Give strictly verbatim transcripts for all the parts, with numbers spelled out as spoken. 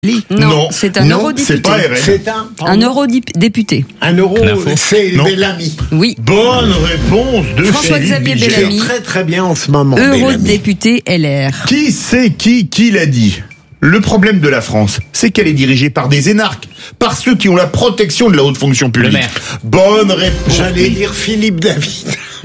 Non, non, c'est un non, eurodéputé. c'est pas R N. C'est un, Un eurodéputé. un euro, c'est Non. Bellamy. Oui. Bonne réponse de François-Xavier Philippe Bellamy. Bilger. Très très bien en ce moment. Bellamy. Eurodéputé L R. Qui c'est qui qui l'a dit? Le problème de la France, c'est qu'elle est dirigée par des énarques, par ceux qui ont la protection de la haute fonction publique. Le maire. Bonne réponse. J'allais dire Philippe David.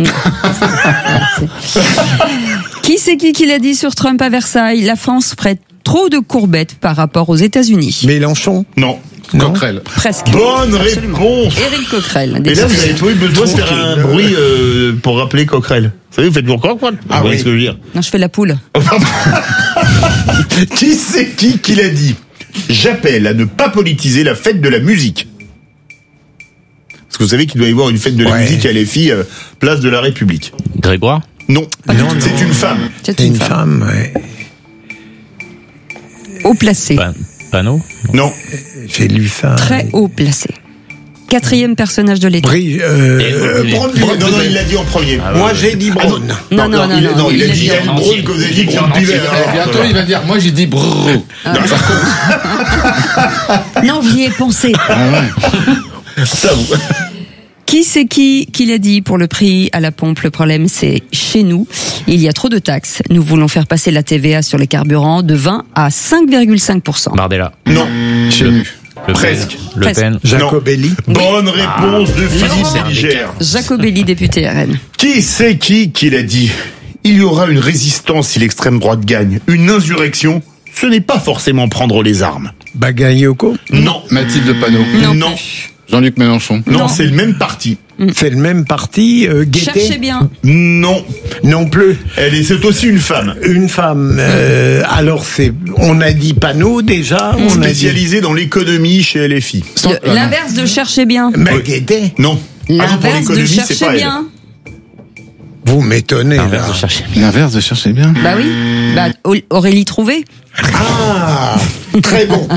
Qui c'est qui qui l'a dit sur Trump à Versailles? La France ferait trop de courbettes par rapport aux États-Unis. Mélenchon. Non. Coquerel. Presque. Bonne Absolument. réponse. Éric Coquerel. Et là, vous avez trouvé besoin de faire un Tranquille. bruit euh, pour rappeler Coquerel. Vous savez, vous faites toujours Coquerel. Ah Vous voyez oui. ce que je veux dire? Non, je fais la poule. Qui c'est qui qui l'a dit? J'appelle à ne pas politiser la fête de la musique. Parce que vous savez qu'il doit y avoir une fête de la Ouais. musique à L F I, euh, place de la République. Grégoire. Non, Non, c'est non. une femme. C'est C'est une une femme. femme, ouais. Haut placé. Pa- Panot. Non. J'ai lu ça. Très haut placé. Quatrième personnage de l'État. Bri- euh, Et- Braun- Non, non, il l'a dit en premier. Moi j'ai dit Ah, Braun. Non, non, non, il, non, non, il, il a l'a dit dit Yann en Braun entier. que vous avez dit Il dit Grand en entier. Pivet. Eh, bientôt, il va dire, moi j'ai dit brrr. Non, j'y ai pensé. Ça, vous. Qui c'est qui qui l'a dit pour le prix à la pompe? Le problème, c'est chez nous. Il y a trop de taxes. Nous voulons faire passer la T V A sur les carburants de vingt à cinq virgule cinq pour cent. Bardella. Non. Le, le Presque. Pen. Le Presque. Pen. Jacobelli. Bonne réponse de Philippe Laurent. Bilger. Jacobelli, député R N. Qui c'est qui qui l'a dit? Il y aura une résistance si l'extrême droite gagne. Une insurrection, ce n'est pas forcément prendre les armes. Bagayoko. Non. Mathilde Panot. Non. Non. plus. Jean-Luc Mélenchon. Non, Non. c'est le même parti. C'est le même parti. Euh, Guettet. Cherchez bien. Non. Non plus. Elle est, c'est aussi une femme. Une femme. Euh, alors c'est. On a dit Panot déjà. On a dit. Spécialisée dans l'économie chez L F I. Sans- Le- ah, non. L'inverse de cherchez bien. Mais Guettet. Non. Ah non, pour L'inverse de l'économie, c'est cherchez pas elle. bien. Vous m'étonnez là. Inverse de chercher. L'inverse de chercher bien. Bah oui. Bah, Au- Aurélie Trouvé. Ah, très bon.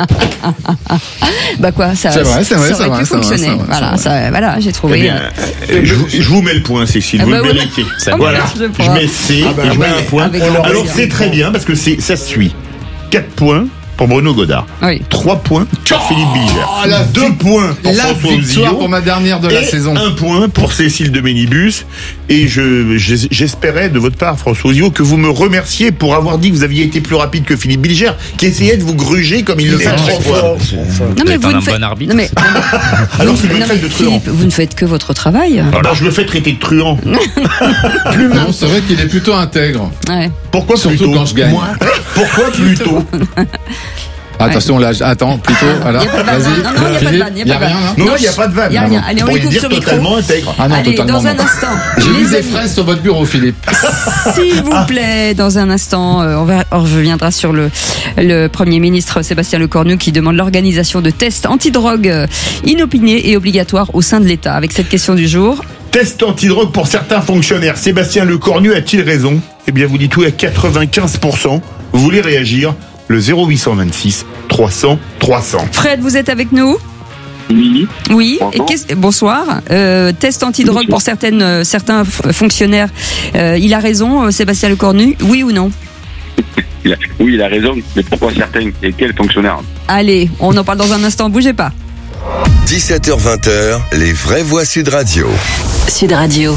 Bah quoi, ça, C'est vrai, c'est vrai, ça c'est aurait vrai, pu c'est vrai, fonctionner. c'est vrai, voilà, c'est ça, voilà, j'ai Eh trouvé. bien, euh, je, vous- je vous mets le point, Cécile, Ah vous bah le oui. méritez. Ça Voilà, marche, je je prends. mets C Ah bah et je mets ouais, un point. avec Alors plaisir. c'est très bien parce que c'est ça suit. quatre points pour Bruno Godard. Oui. trois points pour Philippe Bilger. Oh, la deux vic- points pour La François victoire Ozillon. pour ma dernière de la Et saison. un point pour Cécile de Ménibus. Et je, je- j'espérais de votre part, François Ozillon, que vous me remerciez pour avoir dit que vous aviez été plus rapide que Philippe Bilger, qui essayait de vous gruger comme il le Il fait est à chaque trop fois. fort. Non mais êtes vous un ne bon faites. arbitre. Non mais, Alors vous- c'est le non, trait mais de truand. Philippe, vous ne faites que votre travail. Alors je me fais traiter de truand. Non, c'est vrai qu'il est plutôt intègre. Ouais. Pourquoi Surtout plutôt quand je gagne. Moi. Pourquoi plutôt Attention, là, j- attends, plutôt. Alors, Il y a pas de vanne. vas-y. Non, non, il y a pas de Philippe, vanne. Il y y a a pas de rien, vanne. hein Non, il n'y a pas de vanne. Il y a rien. Allez, on Pour lui coupe dire ce micro. totalement intègre. Ah non, Allez, totalement. dans un non. instant. J'ai vu les des amis, fraises sur votre bureau, Philippe. s'il vous plaît, dans un instant, euh, on, va, on reviendra sur le, le Premier ministre Sébastien Lecornu qui demande l'organisation de tests antidrogue euh, inopinés et obligatoires au sein de l'État. Avec cette question du jour. Test antidrogue pour certains fonctionnaires. Sébastien Lecornu a-t-il raison? Eh bien, vous dites oui à quatre-vingt-quinze pour cent. Vous voulez réagir? Le zéro huit cent vingt-six trois cents trois cents. Fred, vous êtes avec nous? Oui, Oui. Bonjour. Et qu'est-ce- bonsoir. Euh, test antidrogue pour certaines, euh, certains f- fonctionnaires. Euh, il a raison, euh, Sébastien Lecornu? Oui ou non? il a, oui, il a raison, mais pourquoi certains et quels fonctionnaires? Allez, on en parle dans un instant. Bougez pas. dix-sept heures vingt, les vraies voix Sud Radio. Sud Radio.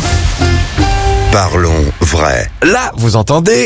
Parlons vrai. Là, vous entendez?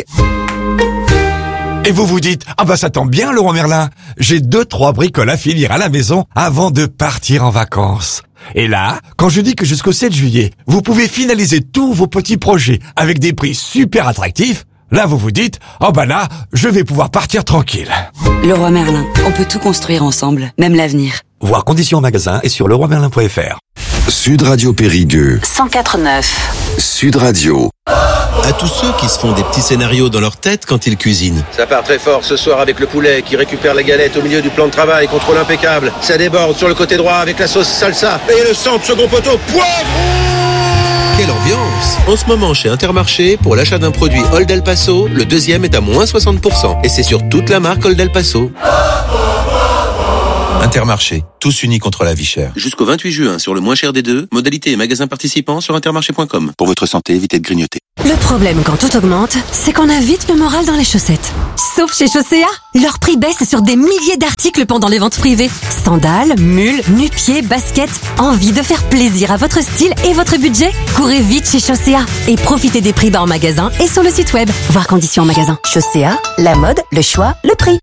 Et vous vous dites, ah bah ça tombe bien Laurent Merlin, j'ai deux, trois bricoles à finir à la maison avant de partir en vacances. Et là, quand je dis que jusqu'au sept juillet, vous pouvez finaliser tous vos petits projets avec des prix super attractifs, là vous vous dites, oh bah là, je vais pouvoir partir tranquille. Leroy Merlin. On peut tout construire ensemble, même l'avenir. Voir conditions en magasin et sur leroy merlin point f r. Sud Radio Périgueux. cent quatre neuf. Sud Radio. À tous ceux qui se font des petits scénarios dans leur tête quand ils cuisinent. Ça part très fort ce soir avec le poulet qui récupère la galette au milieu du plan de travail, contrôle impeccable. Ça déborde sur le côté droit avec la sauce salsa et le centre second poteau, poivre. Quelle ambiance! En ce moment chez Intermarché, pour l'achat d'un produit Old El Paso, le deuxième est à moins soixante pour cent. Et c'est sur toute la marque Old El Paso. Intermarché, tous unis contre la vie chère. Jusqu'au vingt-huit juin, sur le moins cher des deux, modalité et magasins participants sur intermarché point com. Pour votre santé, évitez de grignoter. Le problème quand tout augmente, c'est qu'on a vite le moral dans les chaussettes. Sauf chez Chaussea, leur prix baisse sur des milliers d'articles pendant les ventes privées. Sandales, mules, nu-pieds, baskets. Envie de faire plaisir à votre style et votre budget? Courez vite chez Chaussea et profitez des prix bas en magasin et sur le site web. Voir conditions en magasin. Chaussea, la mode, le choix, le prix.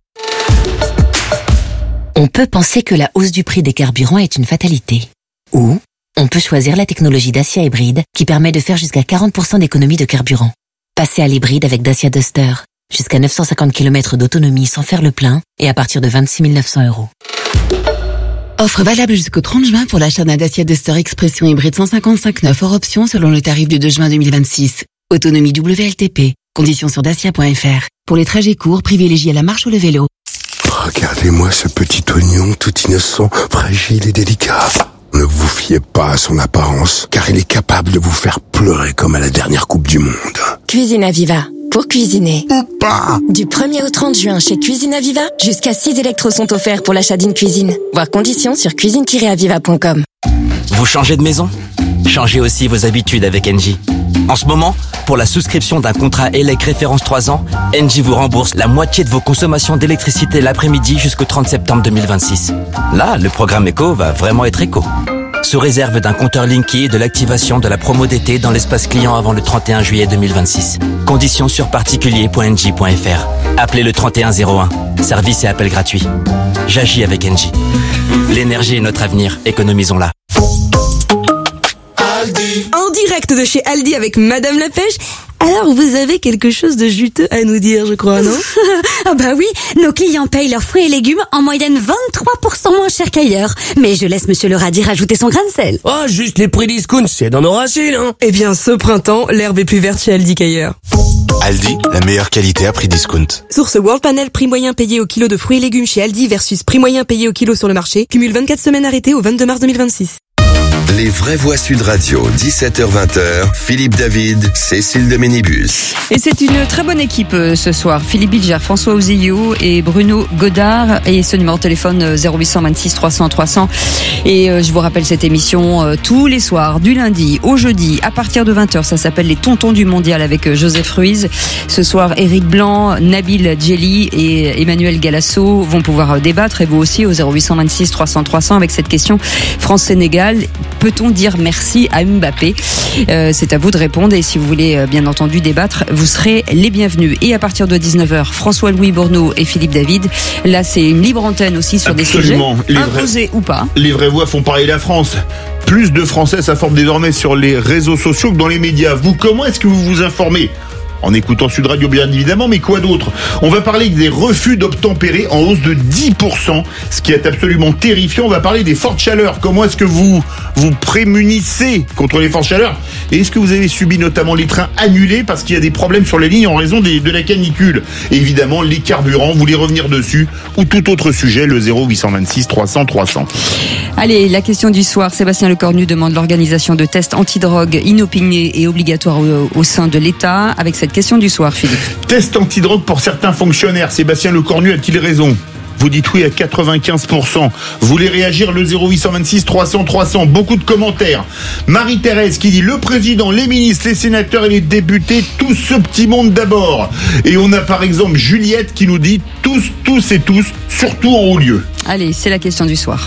On peut penser que la hausse du prix des carburants est une fatalité. Ou on peut choisir la technologie Dacia Hybride qui permet de faire jusqu'à quarante pour cent d'économie de carburant. Passez à l'hybride avec Dacia Duster. Jusqu'à neuf cent cinquante kilomètres d'autonomie sans faire le plein et à partir de vingt-six mille neuf cents euros. Offre valable jusqu'au trente juin pour l'achat d'un Dacia Duster Expression hybride cent cinquante-cinq neuf hors option selon le tarif du deux juin deux mille vingt-six. Autonomie W L T P. Conditions sur dacia point f r. Pour les trajets courts, privilégiez la marche ou le vélo. Regardez-moi ce petit oignon tout innocent, fragile et délicat. Ne vous fiez pas à son apparence, car il est capable de vous faire pleurer comme à la dernière Coupe du Monde. Cuisine Aviva. Pour cuisiner. Ou pas. Du premier au trente juin chez Cuisine Aviva, jusqu'à six électros sont offerts pour l'achat d'une cuisine. Voir conditions sur cuisine tiret aviva point com. Vous changez de maison? Changez aussi vos habitudes avec Engie. En ce moment, pour la souscription d'un contrat E L E C référence trois ans, Engie vous rembourse la moitié de vos consommations d'électricité l'après-midi jusqu'au trente septembre deux mille vingt-six. Là, le programme éco va vraiment être éco. Sous réserve d'un compteur Linky et de l'activation de la promo d'été dans l'espace client avant le trente et un juillet deux mille vingt-six. Conditions sur particulier point engie point f r. Appelez le trente et un zéro un. Service et appel gratuit. J'agis avec Engie. L'énergie est notre avenir. Économisons-la. En direct de chez Aldi avec Madame la Pêche. Alors, vous avez quelque chose de juteux à nous dire, je crois, non? Ah bah oui, nos clients payent leurs fruits et légumes en moyenne vingt-trois pour cent moins cher qu'ailleurs. Mais je laisse Monsieur le Radis rajouter son grain de sel. Oh, juste les prix discount, c'est dans nos racines, hein. Eh bien, ce printemps, l'herbe est plus verte chez Aldi qu'ailleurs. Aldi, la meilleure qualité à prix discount. Source World Panel, prix moyen payé au kilo de fruits et légumes chez Aldi versus prix moyen payé au kilo sur le marché. Cumule vingt-quatre semaines arrêtées au vingt-deux mars deux mille vingt-six. Les vraies voix Sud Radio, dix-sept heures vingt, Philippe David, Cécile de Ménibus. Et c'est une très bonne équipe euh, ce soir. Philippe Bilger, François Ouzillou et Bruno Godard. Et ce numéro de téléphone euh, zéro huit cent vingt-six trois cents trois cents. Et euh, je vous rappelle cette émission euh, tous les soirs, du lundi au jeudi, à partir de vingt heures. Ça s'appelle Les Tontons du Mondial avec euh, Joseph Ruiz. Ce soir, Éric Blanc, Nabil Djeli et Emmanuel Galasso vont pouvoir euh, débattre. Et vous aussi au zéro huit cent vingt-six trois cents trois cents avec cette question. France-Sénégal. Peut-on dire merci à Mbappé? euh, C'est à vous de répondre et si vous voulez euh, bien entendu débattre, vous serez les bienvenus. Et à partir de dix-neuf heures, François-Louis Bourneau et Philippe David. Là, c'est une libre antenne aussi sur Absolument. des sujets imposés ou pas. Les vraies voix font parler la France. Plus de Français s'informent désormais sur les réseaux sociaux que dans les médias. Vous, comment est-ce que vous vous informez? En écoutant Sud Radio, bien évidemment, mais quoi d'autre? On va parler des refus d'obtempérer en hausse de dix pour cent, ce qui est absolument terrifiant. On va parler des fortes chaleurs. Comment est-ce que vous vous prémunissez contre les fortes chaleurs? Et est-ce que vous avez subi notamment les trains annulés parce qu'il y a des problèmes sur les lignes en raison des, de la canicule? Et évidemment, les carburants, vous voulez revenir dessus ou tout autre sujet, le zéro huit cent vingt-six trois cents trois cents. Allez, la question du soir. Sébastien Lecornu demande l'organisation de tests antidrogue inopinés et obligatoires au, au sein de l'État. Avec cette question du soir, Philippe. Test antidrogue pour certains fonctionnaires. Sébastien Lecornu a-t-il raison? Vous dites oui à quatre-vingt-quinze pour cent. Vous voulez réagir, le zéro huit cent vingt-six trois cents trois cents. Beaucoup de commentaires. Marie-Thérèse qui dit le président, les ministres, les sénateurs et les députés, tout ce petit monde d'abord. Et on a par exemple Juliette qui nous dit tous, tous et tous, surtout en haut lieu. Allez, c'est la question du soir.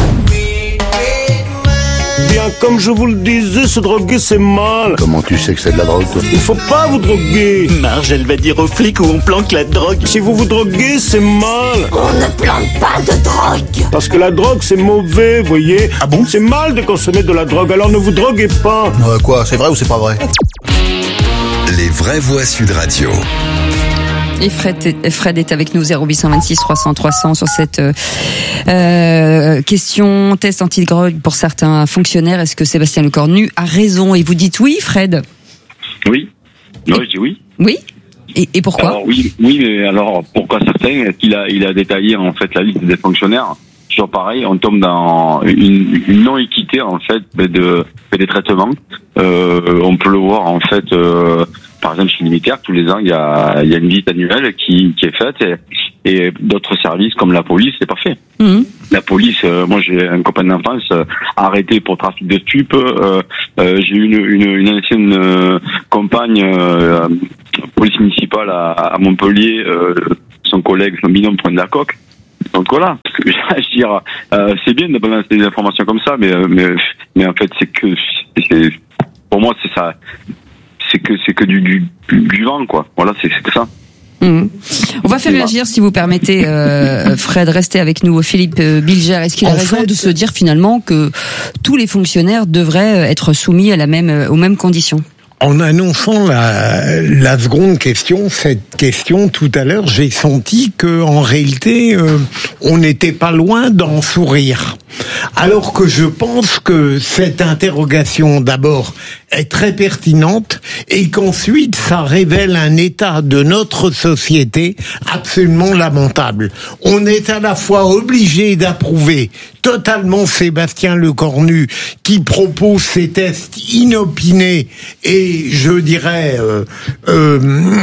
Bien, comme je vous le disais, se droguer c'est mal. Comment tu sais que c'est de la drogue, toi? Il faut pas vous droguer. Marge, elle va dire aux flics où on planque la drogue. Si vous vous droguez, c'est mal. On ne plante pas de drogue. Parce que la drogue, c'est mauvais, vous voyez. Ah bon? C'est mal de consommer de la drogue, alors ne vous droguez pas. Euh, quoi, c'est vrai ou c'est pas vrai? Les vraies voix Sud Radio. Et Fred, Fred est avec nous, zéro huit cent vingt-six trois cents trois cents sur cette euh, question test antidrogue pour certains fonctionnaires. Est-ce que Sébastien Lecornu a raison? Et vous dites oui, Fred? Oui. Non, je dis oui. Oui. Et, et pourquoi? Alors, oui, oui, mais alors pourquoi certains? Est-ce qu'il a, il a détaillé en fait la liste des fonctionnaires? Toujours pareil, on tombe dans une, une non-équité en fait de, des traitements. Euh, on peut le voir en fait. Euh, Par exemple, chez les militaires, tous les ans, il y a, il y a une visite annuelle qui, qui est faite et, et d'autres services comme la police, c'est pas fait. Mmh. la police, euh, moi j'ai un copain d'enfance euh, arrêté pour trafic de stupes. Euh, euh, j'ai une, une, une ancienne euh, compagne euh, police municipale à, à Montpellier. Euh, son collègue, son binôme prend de la coque. Donc voilà. Je veux dire, euh, c'est bien de balancer des informations comme ça, mais mais mais en fait c'est que c'est, pour moi c'est ça, c'est que c'est que du du, du vent quoi. Voilà, c'est c'est que ça. Mmh. On va faire réagir, si vous permettez, euh, Fred, restez avec nous. Philippe Bilger, est-ce qu'il a en raison fait, de se dire finalement que tous les fonctionnaires devraient être soumis à la même, aux mêmes conditions? En annonçant la, la seconde question, cette question tout à l'heure, j'ai senti que en réalité, euh, on n'était pas loin d'en sourire. Alors que je pense que cette interrogation, d'abord, est très pertinente et qu'ensuite, ça révèle un état de notre société absolument lamentable. On est à la fois obligé d'approuver totalement Sébastien Lecornu qui propose ces tests inopinés et, je dirais, euh, euh,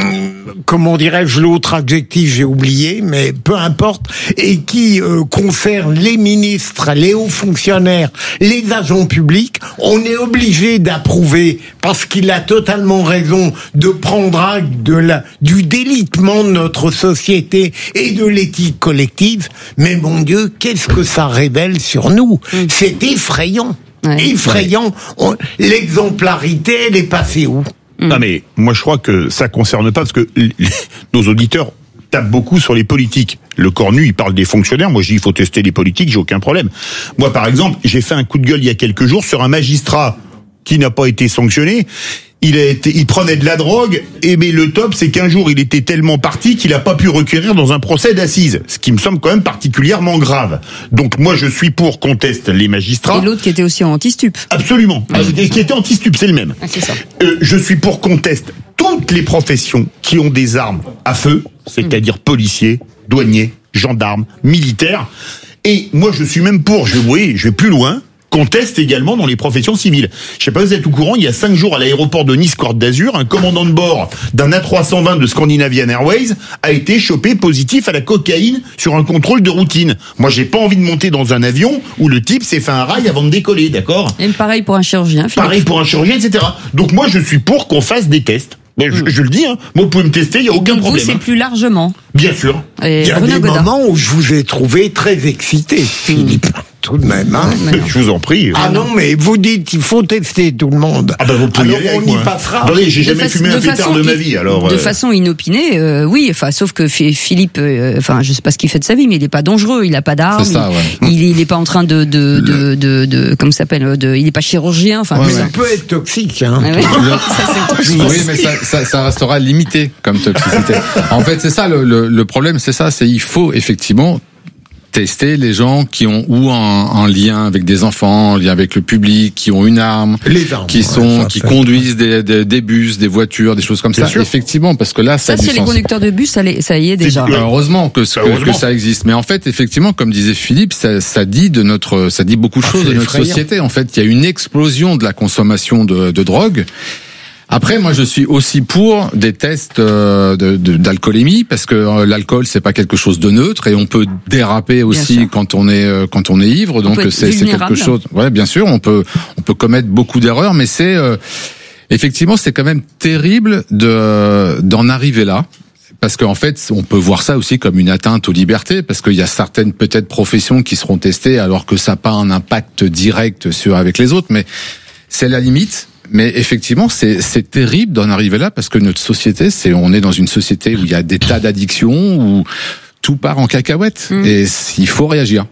comment dirais-je l'autre adjectif, j'ai oublié, mais peu importe, et qui euh, concerne les ministres, les hauts fonctionnaires, les agents publics. On est obligé d'approuver parce qu'il a totalement raison de prendre acte de la, du délitement de notre société et de l'éthique collective. Mais mon Dieu, qu'est-ce que ça révèle sur nous? Mmh. C'est effrayant. Ouais. Effrayant. On, l'exemplarité, elle est passée où? Mmh. Non mais, moi je crois que ça concerne pas, parce que les, nos auditeurs tape beaucoup sur les politiques. Le Cornu, il parle des fonctionnaires. Moi, je dis, il faut tester les politiques, j'ai aucun problème. Moi, par exemple, j'ai fait un coup de gueule il y a quelques jours sur un magistrat qui n'a pas été sanctionné. Il a été, il prenait de la drogue, et mais le top, c'est qu'un jour, il était tellement parti qu'il a pas pu requérir dans un procès d'assises. Ce qui me semble quand même particulièrement grave. Donc, moi, je suis pour qu'on teste les magistrats. Et l'autre qui était aussi en anti-stup. Absolument. Ah, et qui était anti-stup, c'est le même. Ah, c'est ça. Euh, je suis pour qu'on teste toutes les professions qui ont des armes à feu, c'est-à-dire policiers, douaniers, gendarmes, militaires. Et moi, je suis même pour, je, oui, je vais plus loin, qu'on teste également dans les professions civiles. Je sais pas si vous êtes au courant, il y a cinq jours à l'aéroport de Nice Côte d'Azur, un commandant de bord d'un A trois cent vingt de Scandinavian Airways a été chopé positif à la cocaïne sur un contrôle de routine. Moi, j'ai pas envie de monter dans un avion où le type s'est fait un rail avant de décoller, d'accord? Et pareil pour un chirurgien. Philippe. Pareil pour un chirurgien, et cetera. Donc moi, je suis pour qu'on fasse des tests. Mais je, je le dis, hein. Moi, vous pouvez me tester, il n'y a aucun donc problème. Vous, c'est hein. plus largement. Bien sûr. Et il y a Bruno des Godard. moments où je vous ai trouvé très excité, Philippe. Mmh. Tout de même, hein. Ouais, je vous en prie. Ah non, mais vous dites, il faut tester tout le monde. Ah bah vous pouvez alors y aller on avec y moi. passera. Attendez, j'ai jamais fa- fumé de un pétard de ma vie, alors. De euh... façon inopinée, euh, oui. Enfin, sauf que Philippe, euh, enfin, je sais pas ce qu'il fait de sa vie, mais il est pas dangereux, il a pas d'armes. C'est ça, ouais. Il, il est pas en train de, de, de, de, de comment ça s'appelle, de, il est pas chirurgien. Enfin, Ouais, ça ouais. peut être toxique, hein. Ouais, ouais. ça, c'est Oui, mais ça, ça, ça restera limité comme toxicité. En fait, c'est ça le, le, le problème, c'est ça, c'est il faut effectivement tester les gens qui ont ou en, en lien avec des enfants, en lien avec le public, qui ont une arme, les armes, qui sont, ouais, ça, qui ça. conduisent des, des, des bus, des voitures, des choses comme Bien ça. sûr. Effectivement, parce que là, ça, Ça, a du c'est les sens. conducteurs de bus, ça, les- ça y est déjà. Ben, heureusement que, que, Heureusement. que ça existe. Mais en fait, effectivement, comme disait Philippe, ça, ça dit de notre, ça dit beaucoup de Ah, choses c'est de notre effrayant. société. En fait, il y a une explosion de la consommation de, de drogue. Après, moi, je suis aussi pour des tests euh, de, de, d'alcoolémie parce que euh, l'alcool, c'est pas quelque chose de neutre et on peut déraper aussi sûr. quand on est euh, quand on est ivre. Donc peut être c'est, c'est vulnérable. quelque chose. Ouais, bien sûr, on peut on peut commettre beaucoup d'erreurs, mais c'est euh, effectivement c'est quand même terrible de d'en arriver là. Parce qu'en fait, on peut voir ça aussi comme une atteinte aux libertés, parce qu'il y a certaines peut-être professions qui seront testées alors que ça n'a pas un impact direct sur avec les autres, mais c'est la limite. Mais effectivement, c'est, c'est terrible d'en arriver là parce que notre société, c'est, on est dans une société où il y a des tas d'addictions, où tout part en cacahuète. Mmh. Et il faut réagir.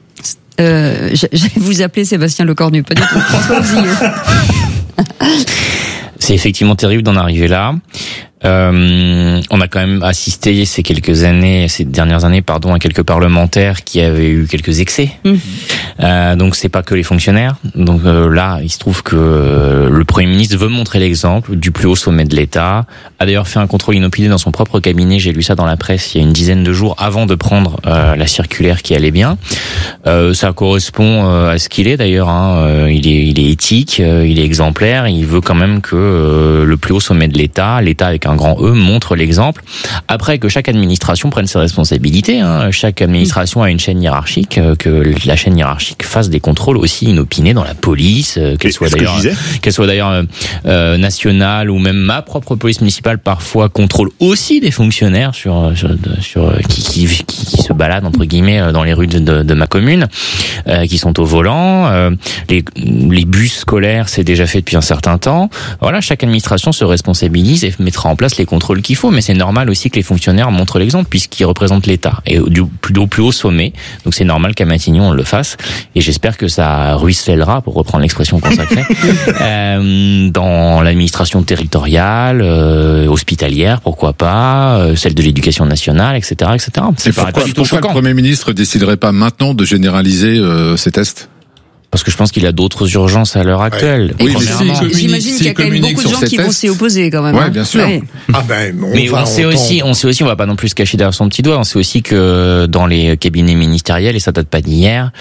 Euh, j'allais vous appeler Sébastien Lecornu, pas du tout. François Villeux. C'est effectivement terrible d'en arriver là. Euh, on a quand même assisté ces quelques années, ces dernières années, pardon, à quelques parlementaires qui avaient eu quelques excès. Mmh. Euh, donc c'est pas que les fonctionnaires. Donc euh, là, il se trouve que euh, le Premier ministre veut montrer l'exemple du plus haut sommet de l'État. A d'ailleurs fait un contrôle inopiné dans son propre cabinet. J'ai lu ça dans la presse il y a une dizaine de jours avant de prendre euh, la circulaire qui allait bien. Euh, ça correspond euh, à ce qu'il est d'ailleurs. Hein. Euh, il est, il est éthique, euh, il est exemplaire. Il veut quand même que euh, le plus haut sommet de l'État, l'État avec un grand E, montre l'exemple. Après, que chaque administration prenne ses responsabilités. Hein. Chaque administration a une chaîne hiérarchique, euh, que la chaîne hiérarchique fasse des contrôles aussi inopinés dans la police, euh, qu'elle soit d'ailleurs, qu'elle soit d'ailleurs euh, euh, nationale ou même ma propre police municipale parfois contrôle aussi des fonctionnaires sur sur, sur qui, qui qui qui se baladent entre guillemets dans les rues de, de, de ma commune, euh, qui sont au volant. Euh, les les bus scolaires, c'est déjà fait depuis un certain temps. Voilà, chaque administration se responsabilise et mettra en place les contrôles qu'il faut. Mais c'est normal aussi que les fonctionnaires montrent l'exemple puisqu'ils représentent l'État et du plus au plus haut sommet. Donc c'est normal qu'à Matignon on le fasse. Et j'espère que ça ruissellera, pour reprendre l'expression consacrée, euh, dans l'administration territoriale, euh, hospitalière, pourquoi pas, euh, celle de l'éducation nationale, et cetera, et cetera. C'est pourquoi, pas du tout pourquoi choquant. le Premier ministre déciderait pas maintenant de généraliser euh, ces tests? Parce que je pense qu'il a d'autres urgences à l'heure actuelle. Ouais. Oui, mais si, j'imagine qu'il y a quand même beaucoup de gens qui vont s'y opposer quand même. Ouais, hein. bien sûr. Ouais. Ah ben, on mais va on sait entendre. aussi, on sait aussi, on va pas non plus se cacher derrière son petit doigt. On sait aussi que dans les cabinets ministériels, et ça date pas d'hier,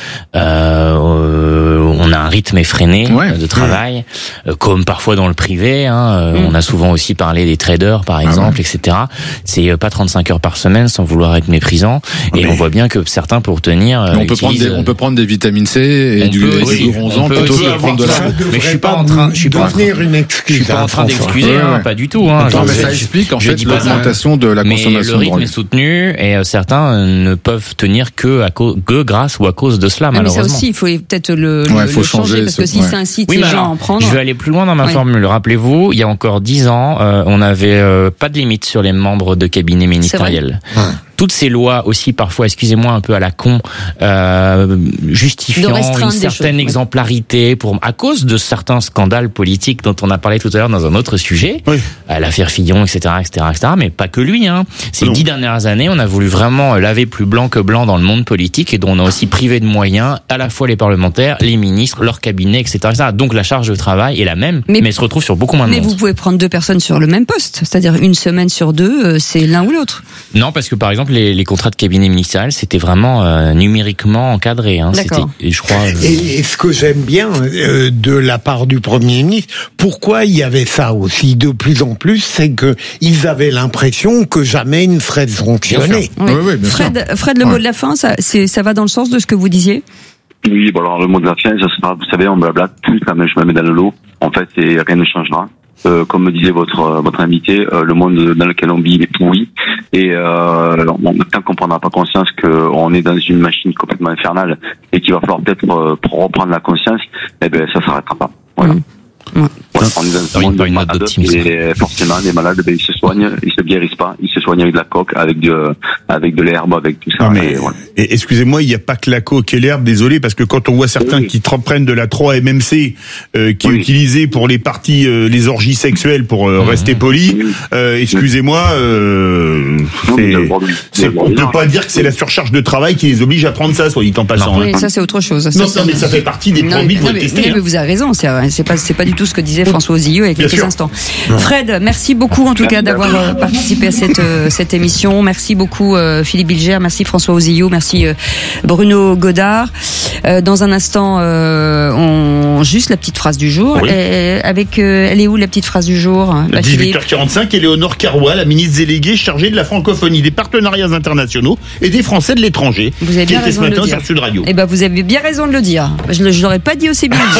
euh, on a un rythme effréné ouais. de travail, mmh. comme parfois dans le privé. Hein, mmh. On a souvent aussi parlé des traders, par exemple, ah ouais. et cetera. C'est pas trente-cinq heures par semaine, sans vouloir être méprisant. Ah et mais... on voit bien que certains, pour tenir, on peut prendre des, on peut prendre des vitamines C et du bronzant. Mais je suis pas en train, je suis pas en train, je suis pas en train d'excuser, hein, pas du tout. Hein. Attends, mais ça explique en fait l'augmentation de la consommation de drogue. Mais le rythme est soutenu et certains ne peuvent tenir que à cause, que grâce ou à cause de cela, malheureusement. Mais ça aussi, il faut peut-être le, ouais, le, faut le changer, changer parce que si ouais. ça incite oui, les gens alors, à en prendre. Je vais aller plus loin dans ma ouais. formule. Rappelez-vous, il y a encore dix ans, euh, on n'avait euh, pas de limite sur les membres de cabinets ministériels. Toutes ces lois aussi parfois, excusez-moi, un peu à la con, euh, justifiant une certaine choses, exemplarité pour à cause de certains scandales politiques dont on a parlé tout à l'heure dans un autre sujet, oui. à l'affaire Fillon, et cetera, et cetera, et cetera. Mais pas que lui. Hein. Ces non. dix dernières années, on a voulu vraiment laver plus blanc que blanc dans le monde politique et dont on a aussi privé de moyens à la fois les parlementaires, les ministres, leurs cabinets, et cetera, et cetera. Donc la charge de travail est la même, mais, mais elle se retrouve sur beaucoup moins de mais monde. Mais vous pouvez prendre deux personnes sur le même poste, c'est-à-dire une semaine sur deux, c'est l'un ou l'autre. Non, parce que par exemple Les, les contrats de cabinet ministériel, c'était vraiment euh, numériquement encadré. Hein. D'accord. C'était, je crois. Euh... Et, et ce que j'aime bien euh, de la part du Premier ministre, pourquoi il y avait ça aussi de plus en plus, c'est que ils avaient l'impression que jamais ils ne seraient sanctionnés. Oui. Oui, oui, bien Fred, sûr. Fred, le ouais. mot de la fin, ça, c'est, ça va dans le sens de ce que vous disiez. Oui, bon alors le mot de la fin, ça sera, vous savez, on blablate tout, quand même, je me mets dans le lot. En fait, et rien ne changera. Euh, comme me disait votre euh, votre invité, euh, le monde dans lequel on vit il est pourri et euh, bon, tant qu'on prendra pas conscience qu'on est dans une machine complètement infernale et qu'il va falloir peut-être euh, pour reprendre la conscience, eh ben ça s'arrêtera pas. Voilà. Mmh. Ouais. Ouais, on est dans un monde de malades et forcément les malades ben, ils se soignent, ils se guérissent pas, ils se soignent avec de la coke, avec de avec de l'herbe, avec tout ça. Ah, mais et, voilà. et, excusez-moi, il n'y a pas que la coke et l'herbe, désolé, parce que quand on voit certains oui. qui prennent de la trois M M C euh, qui oui. est utilisée pour les parties, euh, les orgies sexuelles, pour euh, mmh. rester poli, euh, excusez-moi, euh, non, c'est, c'est, c'est, on peut pas dire que c'est la surcharge de travail qui les oblige à prendre ça, soit dit en passant. Non, hein. oui, ça c'est autre chose. Ça, non, ça, mais ça fait partie des produits que vous testez. Mais, mais vous avez raison, c'est, c'est pas c'est pas du tout ce que disait François Ozilleux il y a quelques instants. Fred, merci beaucoup en tout cas d'avoir euh, participé à cette euh, cette émission. Merci beaucoup euh, Philippe Bilger, merci François Ozilleux, merci euh, Bruno Godard. Euh, dans un instant, euh, on juste la petite phrase du jour. Oui. Et avec, euh, elle est où la petite phrase du jour? À dix-huit heures quarante-cinq, Éléonore Carrois, la ministre déléguée chargée de la francophonie, des partenariats internationaux et des Français de l'étranger. Vous avez bien qui raison était ce de le matin dire. sur Sud Radio. Eh ben, vous avez bien raison de le dire. Je, je l'aurais pas dit aussi bien.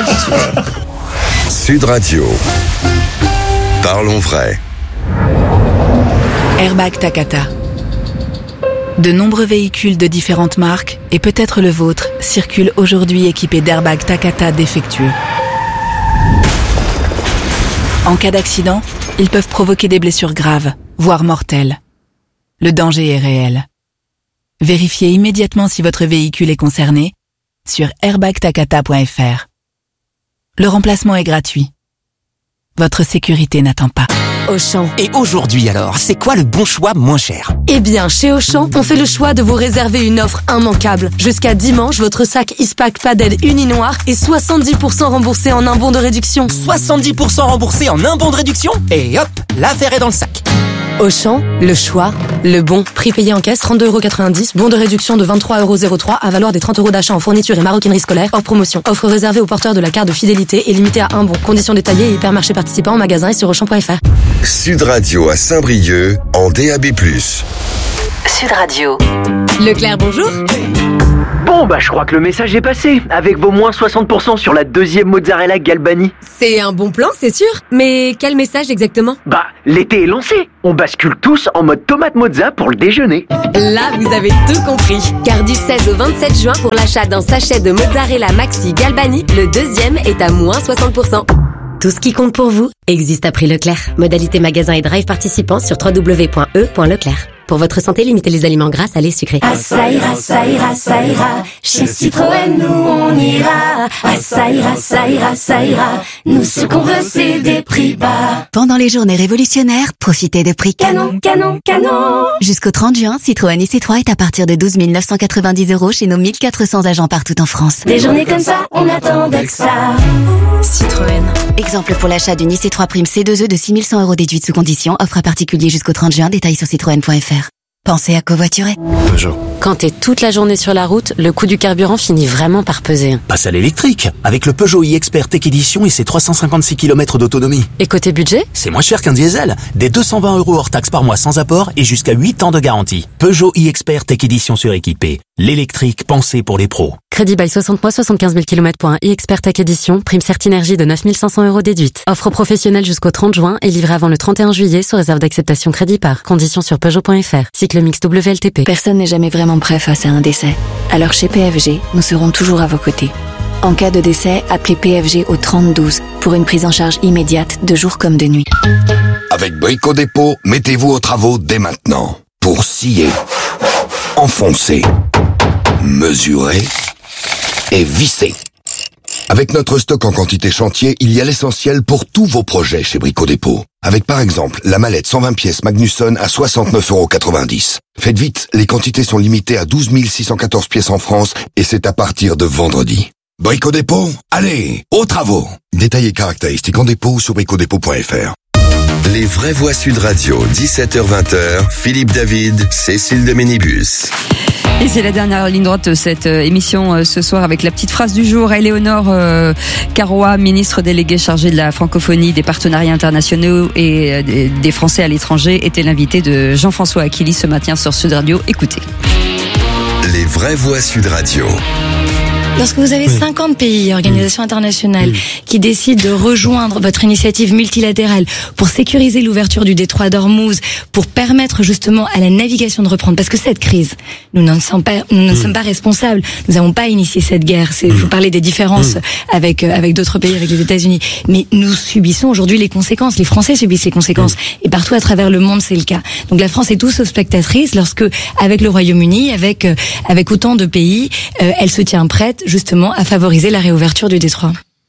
Sud Radio. Parlons vrai. Airbag Takata. De nombreux véhicules de différentes marques, et peut-être le vôtre, circulent aujourd'hui équipés d'airbags Takata défectueux. En cas d'accident, ils peuvent provoquer des blessures graves, voire mortelles. Le danger est réel. Vérifiez immédiatement si votre véhicule est concerné sur airbag takata point f r. Le remplacement est gratuit. Votre sécurité n'attend pas. Auchan. Et aujourd'hui alors, c'est quoi le bon choix moins cher? Eh bien, chez Auchan, on fait le choix de vous réserver une offre immanquable. Jusqu'à dimanche, votre sac Ispac Padel Uni-Noir est soixante-dix pour cent remboursé en un bon de réduction. soixante-dix pour cent remboursé en un bon de réduction? Et hop, l'affaire est dans le sac. Auchan, le choix, le bon. Prix payé en caisse, trente-deux euros quatre-vingt-dix. Bon de réduction de vingt-trois euros zéro trois à valoir des trente euros d'achat en fourniture et maroquinerie scolaire. Hors promotion. Offre réservée aux porteurs de la carte de fidélité et limitée à un bon. Conditions détaillées et hypermarchés participants en magasin et sur auchan point f r. Sud Radio à Saint-Brieuc en D A B plus. Sud Radio. Leclerc, bonjour. Bon, bah je crois que le message est passé, avec vos moins soixante pour cent sur la deuxième mozzarella Galbani. C'est un bon plan, c'est sûr. Mais quel message exactement? Bah, l'été est lancé. On bascule tous en mode tomate mozza pour le déjeuner. Là, vous avez tout compris. Car du seize au vingt-sept juin, pour l'achat d'un sachet de mozzarella Maxi Galbani, le deuxième est à moins soixante pour cent. Tout ce qui compte pour vous existe à prix Leclerc. Modalité magasin et drive participants sur w w w point e point leclerc. Pour votre santé, limitez les aliments gras, salés, sucrés. Ah ça ira, ça ira, ça ira. Chez Citroën, nous on ira. Ah ça ira, ça ira, ça ira. Nous ce qu'on veut c'est des prix bas. Pendant les journées révolutionnaires, profitez de prix Canon, canon, canon. Jusqu'au trente juin, Citroën I C trois est à partir de douze mille neuf cent quatre-vingt-dix euros chez nos mille quatre cents agents partout en France. Des journées comme ça, on attendait que ça. Citroën. Exemple pour l'achat d'une I C trois Prime C deux E de six mille cent euros déduite sous condition. Offre à particulier jusqu'au trente juin. Détails sur citroën point f r. Pensez à covoiturer. Peugeot. Quand t'es toute la journée sur la route, le coût du carburant finit vraiment par peser. Passe à l'électrique, avec le Peugeot e-Expert Tech Edition et ses trois cent cinquante-six kilomètres d'autonomie. Et côté budget? C'est moins cher qu'un diesel. Des deux cent vingt euros hors taxe par mois sans apport et jusqu'à huit ans de garantie. Peugeot e-Expert Tech Edition suréquipé. L'électrique pensé pour les pros. Crédit by soixante mois, soixante-quinze mille kilomètres pour un e-Expert Tech Edition. Prime Certinergie de neuf mille cinq cents euros déduite. Offre professionnelle jusqu'au trente juin et livrée avant le trente et un juillet sous réserve d'acceptation crédit par. Conditions sur peugeot point f r. Cycle mix W L T P. Personne n'est jamais vraiment prêt face à un décès. Alors chez P F G, nous serons toujours à vos côtés. En cas de décès, appelez P F G au trente douze pour une prise en charge immédiate de jour comme de nuit. Avec Brico Dépôt, mettez-vous aux travaux dès maintenant. Pour scier, enfoncer, mesurer et visser. Avec notre stock en quantité chantier, il y a l'essentiel pour tous vos projets chez Brico Dépôt. Avec par exemple la mallette cent vingt pièces Magnusson à soixante-neuf euros quatre-vingt-dix. Faites vite, les quantités sont limitées à douze mille six cent quatorze pièces en France et c'est à partir de vendredi. Brico Dépôt, allez, aux travaux. Détails et caractéristiques en dépôt sur brico dépôt point f r. Les vraies voix Sud Radio, dix-sept heures vingt, Philippe David, Cécile de Ménibus. Et c'est la dernière ligne droite de cette euh, émission euh, ce soir avec la petite phrase du jour. Éléonore euh, Carrois, ministre déléguée chargée de la francophonie, des partenariats internationaux et euh, des, des Français à l'étranger, était l'invité de Jean-François Aquili ce matin sur Sud Radio. Écoutez. Les vraies voix Sud Radio. Lorsque vous avez cinquante pays, organisations internationales, qui décident de rejoindre votre initiative multilatérale pour sécuriser l'ouverture du détroit d'Ormuz, pour permettre justement à la navigation de reprendre, parce que cette crise, nous n'en sommes pas, nous ne sommes pas responsables. Nous n'avons pas initié cette guerre. C'est, vous parlez des différences avec avec d'autres pays, avec les États-Unis, mais nous subissons aujourd'hui les conséquences. Les Français subissent les conséquences, et partout à travers le monde, c'est le cas. Donc la France est tout sauf spectatrice lorsque, avec le Royaume-Uni, avec avec autant de pays, euh, elle se tient prête justement à favoriser la réouverture du détroit.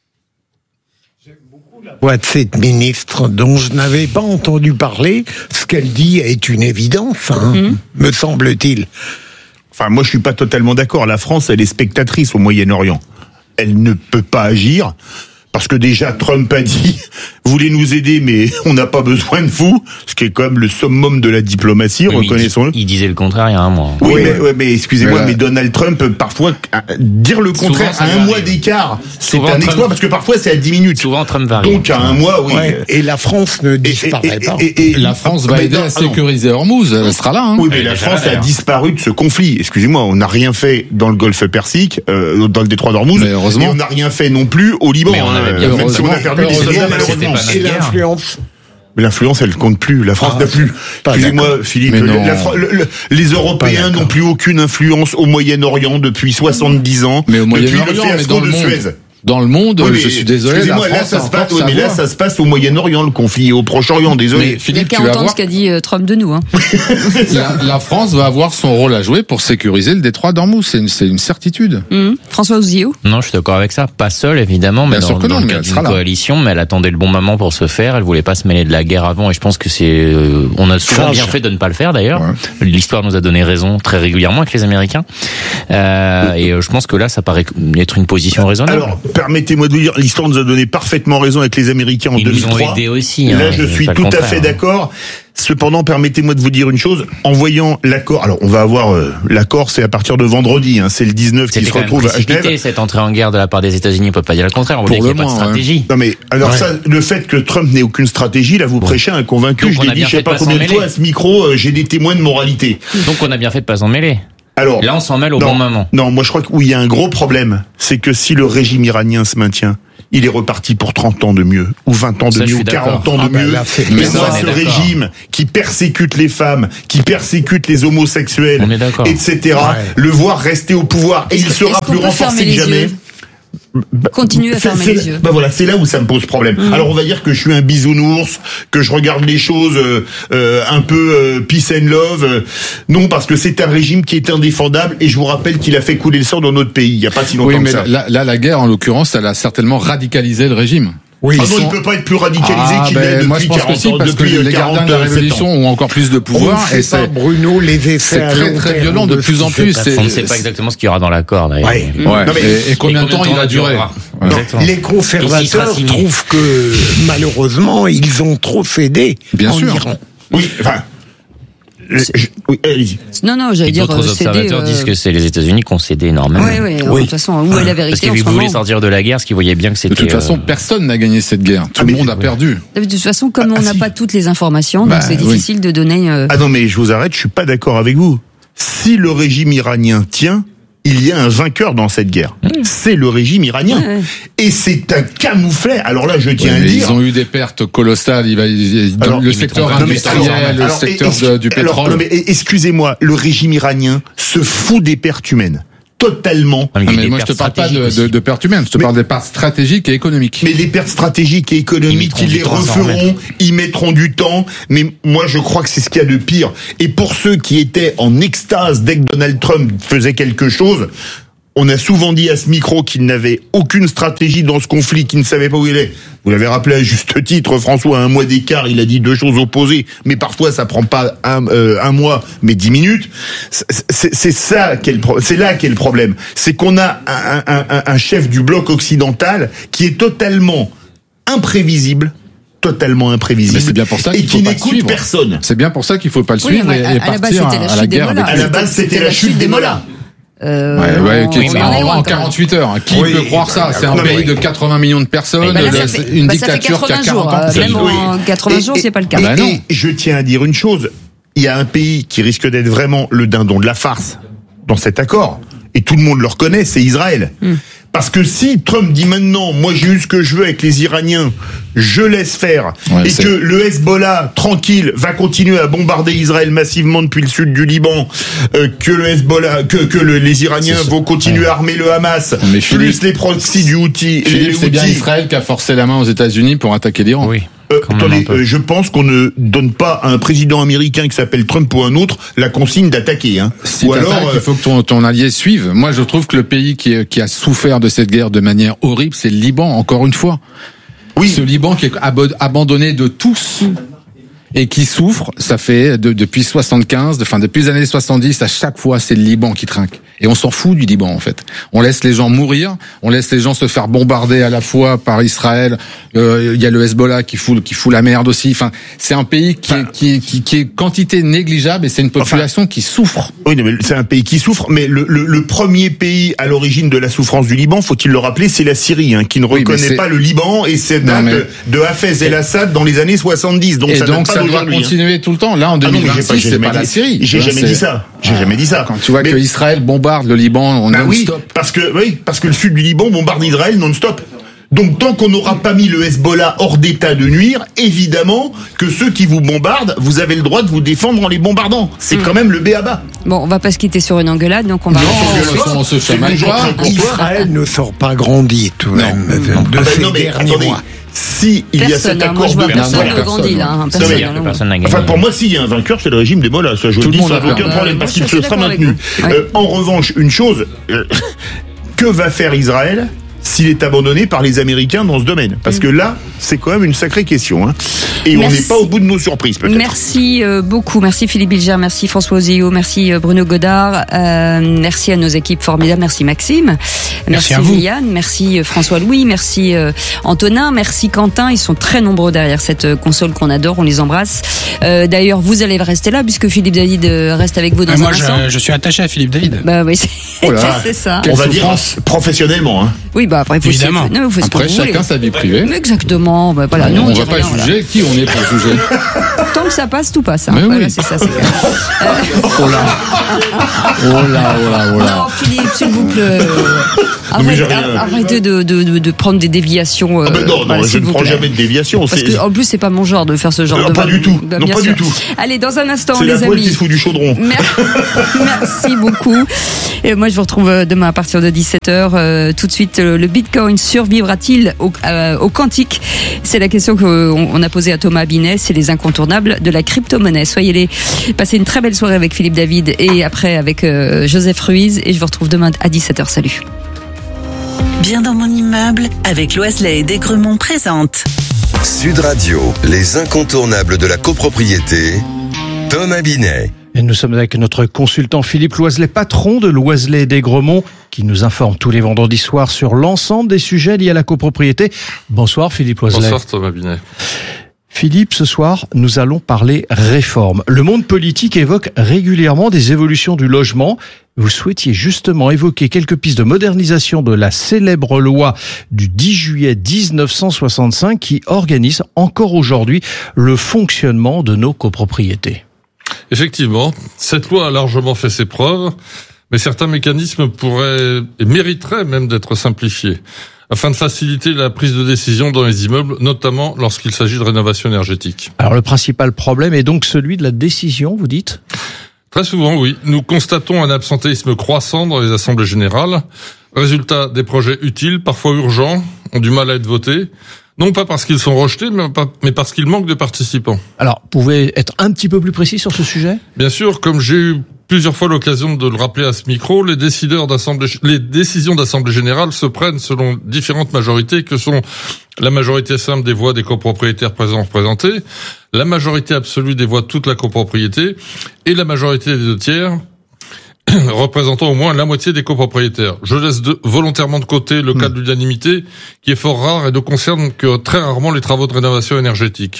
voix de cette ministre dont je n'avais pas entendu parler. Ce qu'elle dit est une évidence, hein, mmh. me semble-t-il. Enfin, moi, je suis pas totalement d'accord. La France, elle est spectatrice au Moyen-Orient. Elle ne peut pas agir. Parce que déjà, Trump a dit, vous voulez nous aider, mais on n'a pas besoin de vous, ce qui est quand même le summum de la diplomatie, oui, reconnaissons-le. Il, il disait le contraire il y a un mois. Oui, oui mais, ouais, mais excusez-moi, mais, mais Donald Trump, parfois, dire le contraire à un mois d'écart, c'est un exploit, parce que parfois c'est à dix minutes. Souvent Trump varie. Donc à un mois, oui. Ouais, et la France ne disparaît pas. Et, et, et, la France va aider à sécuriser Hormuz, elle sera là. Hein. Oui, mais la France a disparu de ce conflit. Excusez-moi, on n'a rien fait dans le Golfe Persique, euh, dans le détroit d'Ormuz, mais heureusement. Et on n'a rien fait non plus au Liban. Mais on avait bien même si on a perdu des soldats, malheureusement. Et l'influence. Mais l'influence, elle compte plus. La France ah, n'a plus. Excusez-moi, Philippe. La, le, le, les Européens n'ont plus aucune influence au Moyen-Orient depuis soixante-dix ans. Mais au Moyen-Orient, depuis le fiasco de Suez. Dans le monde, oui, je suis désolé. Excusez-moi, là, ça se passe, oui, mais là, ça se passe au Moyen-Orient, le conflit, au Proche-Orient, désolé. Mais Philippe, tu vas entendre voir... ce qu'a dit euh, Trump de nous, hein. la, la France va avoir son rôle à jouer pour sécuriser le détroit d'Ormuz. C'est une, c'est une certitude. Mmh. François Ouzillot? Non, je suis d'accord avec ça. Pas seule, évidemment, mais Bien dans, dans non, le cadre d'une coalition, mais elle attendait le bon moment pour se faire. Elle voulait pas se mêler de la guerre avant, et je pense que c'est, euh, on a souvent bien fait de ne pas le faire, d'ailleurs. Ouais. L'histoire nous a donné raison très régulièrement avec les Américains. Euh, et euh, je pense que là, ça paraît être une position raisonnable. Alors, permettez-moi de vous dire, l'histoire nous a donné parfaitement raison avec les Américains en Ils deux mille trois. Ils nous ont aidés aussi. Là, hein, je suis tout à fait d'accord. Cependant, permettez-moi de vous dire une chose. En voyant l'accord, alors on va avoir euh, l'accord, c'est à partir de vendredi. Hein, c'est le dix-neuf qui se retrouve à Genève. Cette entrée en guerre de la part des États-Unis, on peut pas dire le contraire. On veut dire qu'il n'y a pas de stratégie. Non mais alors ouais. ça, le fait que Trump n'ait aucune stratégie, là vous bon. prêchez un convaincu. Donc, je l'ai dit, je sais pas combien de fois à ce micro, euh, j'ai des témoins de moralité. Donc on a bien fait de pas s'en mêler. Alors là, on s'en mêle au non, bon moment. Non, moi je crois qu'il y a un gros problème, c'est que si le régime iranien se maintient, il est reparti pour trente ans de mieux, ou vingt ans de ça, mieux, ou quarante ans de ah mieux. Ben mais moi, ce régime qui persécute les femmes, qui persécute les homosexuels, et cetera, ouais. le voir rester au pouvoir, et il sera plus renforcé que jamais. Continue à fermer les yeux. Bah voilà, c'est là où ça me pose problème. Mmh. Alors on va dire que je suis un bisounours, que je regarde les choses euh, euh, un peu euh, peace and love. Euh, non, parce que c'est un régime qui est indéfendable et je vous rappelle qu'il a fait couler le sang dans notre pays. Il n'y a pas si longtemps oui, mais que ça. Là, là, la guerre, en l'occurrence, elle a certainement radicalisé le régime. Oui, ah non, sont... il peut pas être plus radicalisé ah, qu'il ben, l'est depuis moi je pense que si, parce que les gardiens de la Révolution ont encore plus de pouvoir et c'est Bruno les effets c'est très très violent de plus en plus. On ne sait pas exactement ce qu'il y aura dans l'accord d'ailleurs. Ouais. Ouais. Non, mais, et, et combien de temps il a duré? Les conservateurs trouvent que malheureusement ils ont trop cédé Bien en sûr. Iran. Oui, enfin. Je, oui, allez-y. Non, non, j'allais dire. D'autres observateurs euh... disent que c'est les États-Unis qui ont cédé énormément. Oui, oui, oui. De toute façon, où est la vérité? Parce qu'ils voulaient sortir de la guerre, parce qu'ils voyaient bien que c'était. De toute façon, euh... personne n'a gagné cette guerre. Tout ah, le monde a oui. perdu. De toute façon, comme ah, on n'a si. pas toutes les informations, bah, donc c'est oui. difficile de donner. Euh... Ah non, mais je vous arrête, je suis pas d'accord avec vous. Si le régime iranien tient, il y a un vainqueur dans cette guerre. Mmh. C'est le régime iranien. Ouais. Et c'est un camouflet. Alors là, je tiens ouais, à le dire. Ils ont eu des pertes colossales. Il va, il, alors, le secteur industriel, alors, le alors, secteur et, de, du pétrole. Alors, non, mais excusez-moi, le régime iranien se fout des pertes humaines. Totalement. Ah, mais moi, je te parle pas de, de, de pertes humaines. Je te mais, parle des pertes stratégiques et économiques. Mais les pertes stratégiques et économiques, ils, ils les referont, ils mettront du temps. Mais moi, je crois que c'est ce qu'il y a de pire. Et pour ceux qui étaient en extase dès que Donald Trump faisait quelque chose, on a souvent dit à ce micro qu'il n'avait aucune stratégie dans ce conflit, qu'il ne savait pas où il est. Vous l'avez rappelé à juste titre, François, à un mois d'écart, il a dit deux choses opposées. Mais parfois, ça prend pas un, euh, un mois, mais dix minutes. C'est, c'est ça qu'est le pro- c'est là qu'est le problème. C'est qu'on a un, un, un, un chef du bloc occidental qui est totalement imprévisible. totalement imprévisible. Mais c'est bien pour ça qu'il et qui n'écoute personne. C'est bien pour ça qu'il faut pas le suivre oui, et, et à partir la base, à la guerre. Avec à la base, c'était la chute des mollahs. Euh, ouais, ouais, qui, oui, en, en quarante-huit heures. Qui oui, peut croire ça? C'est un non, pays oui. de quatre-vingts millions de personnes, bah là, fait, une bah dictature qui a quarante ans. Même oui. en quatre-vingts et, jours, c'est pas le cas. Et, bah non. Et je tiens à dire une chose. Il y a un pays qui risque d'être vraiment le dindon de la farce dans cet accord. Et tout le monde le reconnaît, c'est Israël. Mm. Parce que si Trump dit maintenant, moi j'ai eu ce que je veux avec les Iraniens, je laisse faire, ouais, et c'est... que le Hezbollah, tranquille, va continuer à bombarder Israël massivement depuis le sud du Liban, euh, que le Hezbollah, que, que le, les Iraniens vont continuer ouais. à armer le Hamas, mais plus Philippe, les proxys du Houthi. Philippe, les c'est Houthis. bien Israël qui a forcé la main aux États-Unis pour attaquer l'Iran. Oui. Euh, attendez, euh, je pense qu'on ne donne pas à un président américain qui s'appelle Trump ou un autre la consigne d'attaquer. Hein. Si ou alors, euh... il faut que ton, ton allié suive. Moi, je trouve que le pays qui, qui a souffert de cette guerre de manière horrible, c'est le Liban, encore une fois. Oui. Ce Liban qui est ab- abandonné de tous. Mm. Et qui souffre, ça fait de, depuis soixante-quinze, enfin depuis les années soixante-dix, à chaque fois c'est le Liban qui trinque. Et on s'en fout du Liban en fait. On laisse les gens mourir, on laisse les gens se faire bombarder à la fois par Israël. Il euh, y a le Hezbollah qui fout qui fout la merde aussi. Enfin, c'est un pays qui, enfin, est, qui, qui, qui est quantité négligeable et c'est une population enfin, qui souffre. Oui, mais c'est un pays qui souffre. Mais le, le, le premier pays à l'origine de la souffrance du Liban, faut-il le rappeler, c'est la Syrie, hein, qui ne oui, reconnaît pas le Liban et c'est date mais... de Hafez el-Assad dans les années soixante-dix. Donc et ça donc ça doit continuer hein. tout le temps. Là en deux mille vingt-six, ah non, c'est pas dit, la Syrie. J'ai jamais dit ça. J'ai ah, jamais dit ça. Quand tu vois mais, que Israël bombarde le Liban en bah non-stop. Oui, parce que oui, parce que le sud du Liban bombarde Israël non-stop. Donc tant qu'on n'aura pas mis le Hezbollah hors d'état de nuire, évidemment que ceux qui vous bombardent, vous avez le droit de vous défendre en les bombardant. C'est mmh. quand même le b a ba. Bon, on va pas se quitter sur une engueulade, donc on va... Non, on, on se chamaille pas. Israël ne sort pas grandi tout de même de, non. de ah ces ben non, mais, derniers attendez. mois. Si il personne, y a cet accord moi, je vois de personne ne grandit là. Hein, personne, non, mais, personne n'a gagné. Enfin, pour moi, s'il y a un vainqueur, c'est le régime des mollahs. Ça, je le dis sans aucun problème, parce qu'il se sera maintenu. Euh, en revanche, une chose, euh, que va faire Israël s'il est abandonné par les Américains dans ce domaine? Parce que là, C'est quand même une sacrée question. Hein. Et Merci. on n'est pas au bout de nos surprises, peut-être. Merci euh, beaucoup. Merci Philippe Bilger, merci François Ozio, merci euh, Bruno Godard, euh, merci à nos équipes formidables, merci Maxime, merci, à vous. Liliane, merci euh, François-Louis, merci euh, Antonin, merci Quentin. Ils sont très nombreux derrière cette euh, console qu'on adore, on les embrasse. Euh, d'ailleurs, vous allez rester là puisque Philippe David euh, reste avec vous dans Euh, un moi, instant. je, je suis attaché à Philippe David. Bah oui, c'est, Oh là. c'est ça. On va dire professionnellement. Hein. Oui, bah après, vous Évidemment. faites- non, vous faites ce que Après, vous chacun voulez. sa vie privée. Mais exactement. Bah, voilà, nous, on on dit va pas rien, juger. voilà. Qui on est pour juger? Tant que ça passe, tout passe. Hein. Mais Voilà, oui. c'est ça, c'est clair. Oh là. Oh là, oh là, oh là. Non, Philippe, s'il vous plaît. Non, mais Arrête- j'ai rien. arrêtez de, de, de, de prendre des déviations. euh, Ah ben non, non, voilà, je s'il ne vous prends plaît. jamais de déviation. Parce C'est que, en plus, c'est pas mon genre de faire ce genre Non, de. pas du tout. Bah, Non, bien pas sûr. du tout. Allez, dans un instant, c'est les la poêle amis. qui se fout du chaudron. Mer- Merci beaucoup. Et moi, je vous retrouve euh, demain à partir de dix-sept heures. Euh, tout de suite, euh, le Bitcoin survivra-t-il au, euh, au quantique? C'est la question qu'on on a posée à Thomas Binet. C'est les incontournables de la crypto-monnaie. Soyez les. Passez une très belle soirée avec Philippe David et après avec euh, Joseph Ruiz. Et je vous retrouve demain à dix-sept heures. Salut. Bien dans mon immeuble, avec Loiselet et Desgremont présente. Sud Radio, les incontournables de la copropriété, Thomas Binet. Et nous sommes avec notre consultant Philippe Loiselet, patron de Loiselet et Desgremont, qui nous informe tous les vendredis soirs sur l'ensemble des sujets liés à la copropriété. Bonsoir Philippe Loiselet. Bonsoir Thomas Binet. Philippe, ce soir, nous allons parler réforme. Le monde politique évoque régulièrement des évolutions du logement. Vous souhaitiez justement évoquer quelques pistes de modernisation de la célèbre loi du dix juillet dix-neuf cent soixante-cinq qui organise encore aujourd'hui le fonctionnement de nos copropriétés. Effectivement, cette loi a largement fait ses preuves, mais certains mécanismes pourraient et mériteraient même d'être simplifiés, afin de faciliter la prise de décision dans les immeubles, notamment lorsqu'il s'agit de rénovation énergétique. Alors le principal problème est donc celui de la décision, vous dites ? Très souvent, oui. Nous constatons un absentéisme croissant dans les assemblées générales. Résultat, des projets utiles, parfois urgents, ont du mal à être votés. Non pas parce qu'ils sont rejetés, mais parce qu'il manque de participants. Alors, vous pouvez être un petit peu plus précis sur ce sujet ? Bien sûr, comme j'ai eu plusieurs fois l'occasion de le rappeler à ce micro, les décideurs d'assemblée, les décisions d'assemblée générale se prennent selon différentes majorités que sont la majorité simple des voix des copropriétaires présents représentés, la majorité absolue des voix de toute la copropriété et la majorité des deux tiers représentant au moins la moitié des copropriétaires. Je laisse de, volontairement de côté le cas de l'unanimité, qui est fort rare et ne concerne que très rarement les travaux de rénovation énergétique.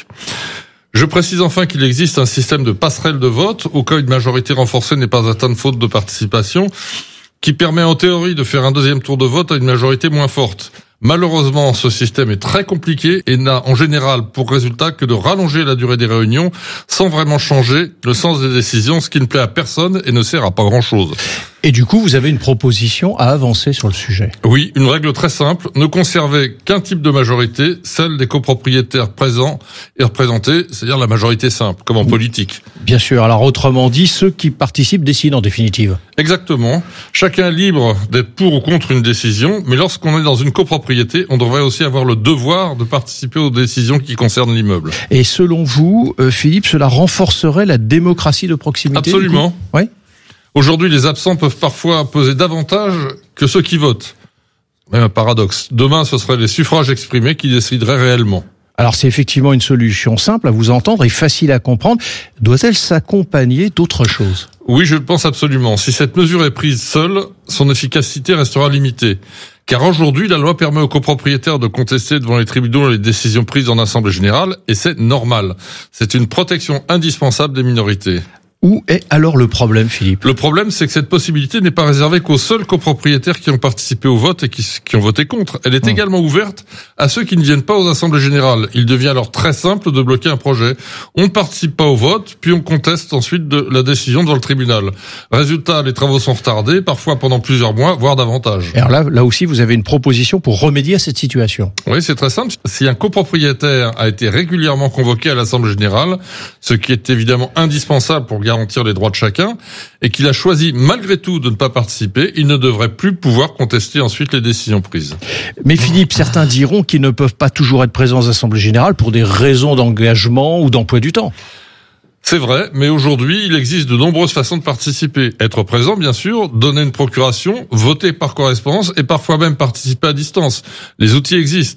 Je précise enfin qu'il existe un système de passerelle de vote, au cas où une majorité renforcée n'est pas atteinte faute de participation, qui permet en théorie de faire un deuxième tour de vote à une majorité moins forte. Malheureusement, ce système est très compliqué et n'a en général pour résultat que de rallonger la durée des réunions sans vraiment changer le sens des décisions, ce qui ne plaît à personne et ne sert à pas grand-chose. Et du coup, vous avez une proposition à avancer sur le sujet. Oui, une règle très simple, ne conserver qu'un type de majorité, celle des copropriétaires présents et représentés, c'est-à-dire la majorité simple, comme en politique. Bien sûr, alors autrement dit, ceux qui participent décident en définitive. Exactement. Chacun est libre d'être pour ou contre une décision, mais lorsqu'on est dans une copropriété, on devrait aussi avoir le devoir de participer aux décisions qui concernent l'immeuble. Et selon vous, euh, Philippe, cela renforcerait la démocratie de proximité ? Absolument. Oui. Aujourd'hui, les absents peuvent parfois peser davantage que ceux qui votent. Même un paradoxe. Demain, ce seraient les suffrages exprimés qui décideraient réellement. Alors c'est effectivement une solution simple à vous entendre et facile à comprendre. Doit-elle s'accompagner d'autre chose ? Oui, je le pense absolument. Si cette mesure est prise seule, son efficacité restera limitée. Car aujourd'hui, la loi permet aux copropriétaires de contester devant les tribunaux les décisions prises en assemblée générale, et c'est normal. C'est une protection indispensable des minorités. Où est alors le problème, Philippe ? Le problème, c'est que cette possibilité n'est pas réservée qu'aux seuls copropriétaires qui ont participé au vote et qui, qui ont voté contre. Elle est mmh. également ouverte à ceux qui ne viennent pas aux assemblées générales. Il devient alors très simple de bloquer un projet. On ne participe pas au vote, puis on conteste ensuite de la décision devant le tribunal. Résultat, les travaux sont retardés, parfois pendant plusieurs mois, voire davantage. Et alors là, là aussi, vous avez une proposition pour remédier à cette situation. Oui, c'est très simple. Si un copropriétaire a été régulièrement convoqué à l'assemblée générale, ce qui est évidemment indispensable pour garantir les droits de chacun, et qu'il a choisi malgré tout de ne pas participer, il ne devrait plus pouvoir contester ensuite les décisions prises. Mais Philippe, certains diront qu'ils ne peuvent pas toujours être présents aux assemblées générales pour des raisons d'engagement ou d'emploi du temps. C'est vrai, mais aujourd'hui, il existe de nombreuses façons de participer. Être présent, bien sûr, donner une procuration, voter par correspondance et parfois même participer à distance. Les outils existent.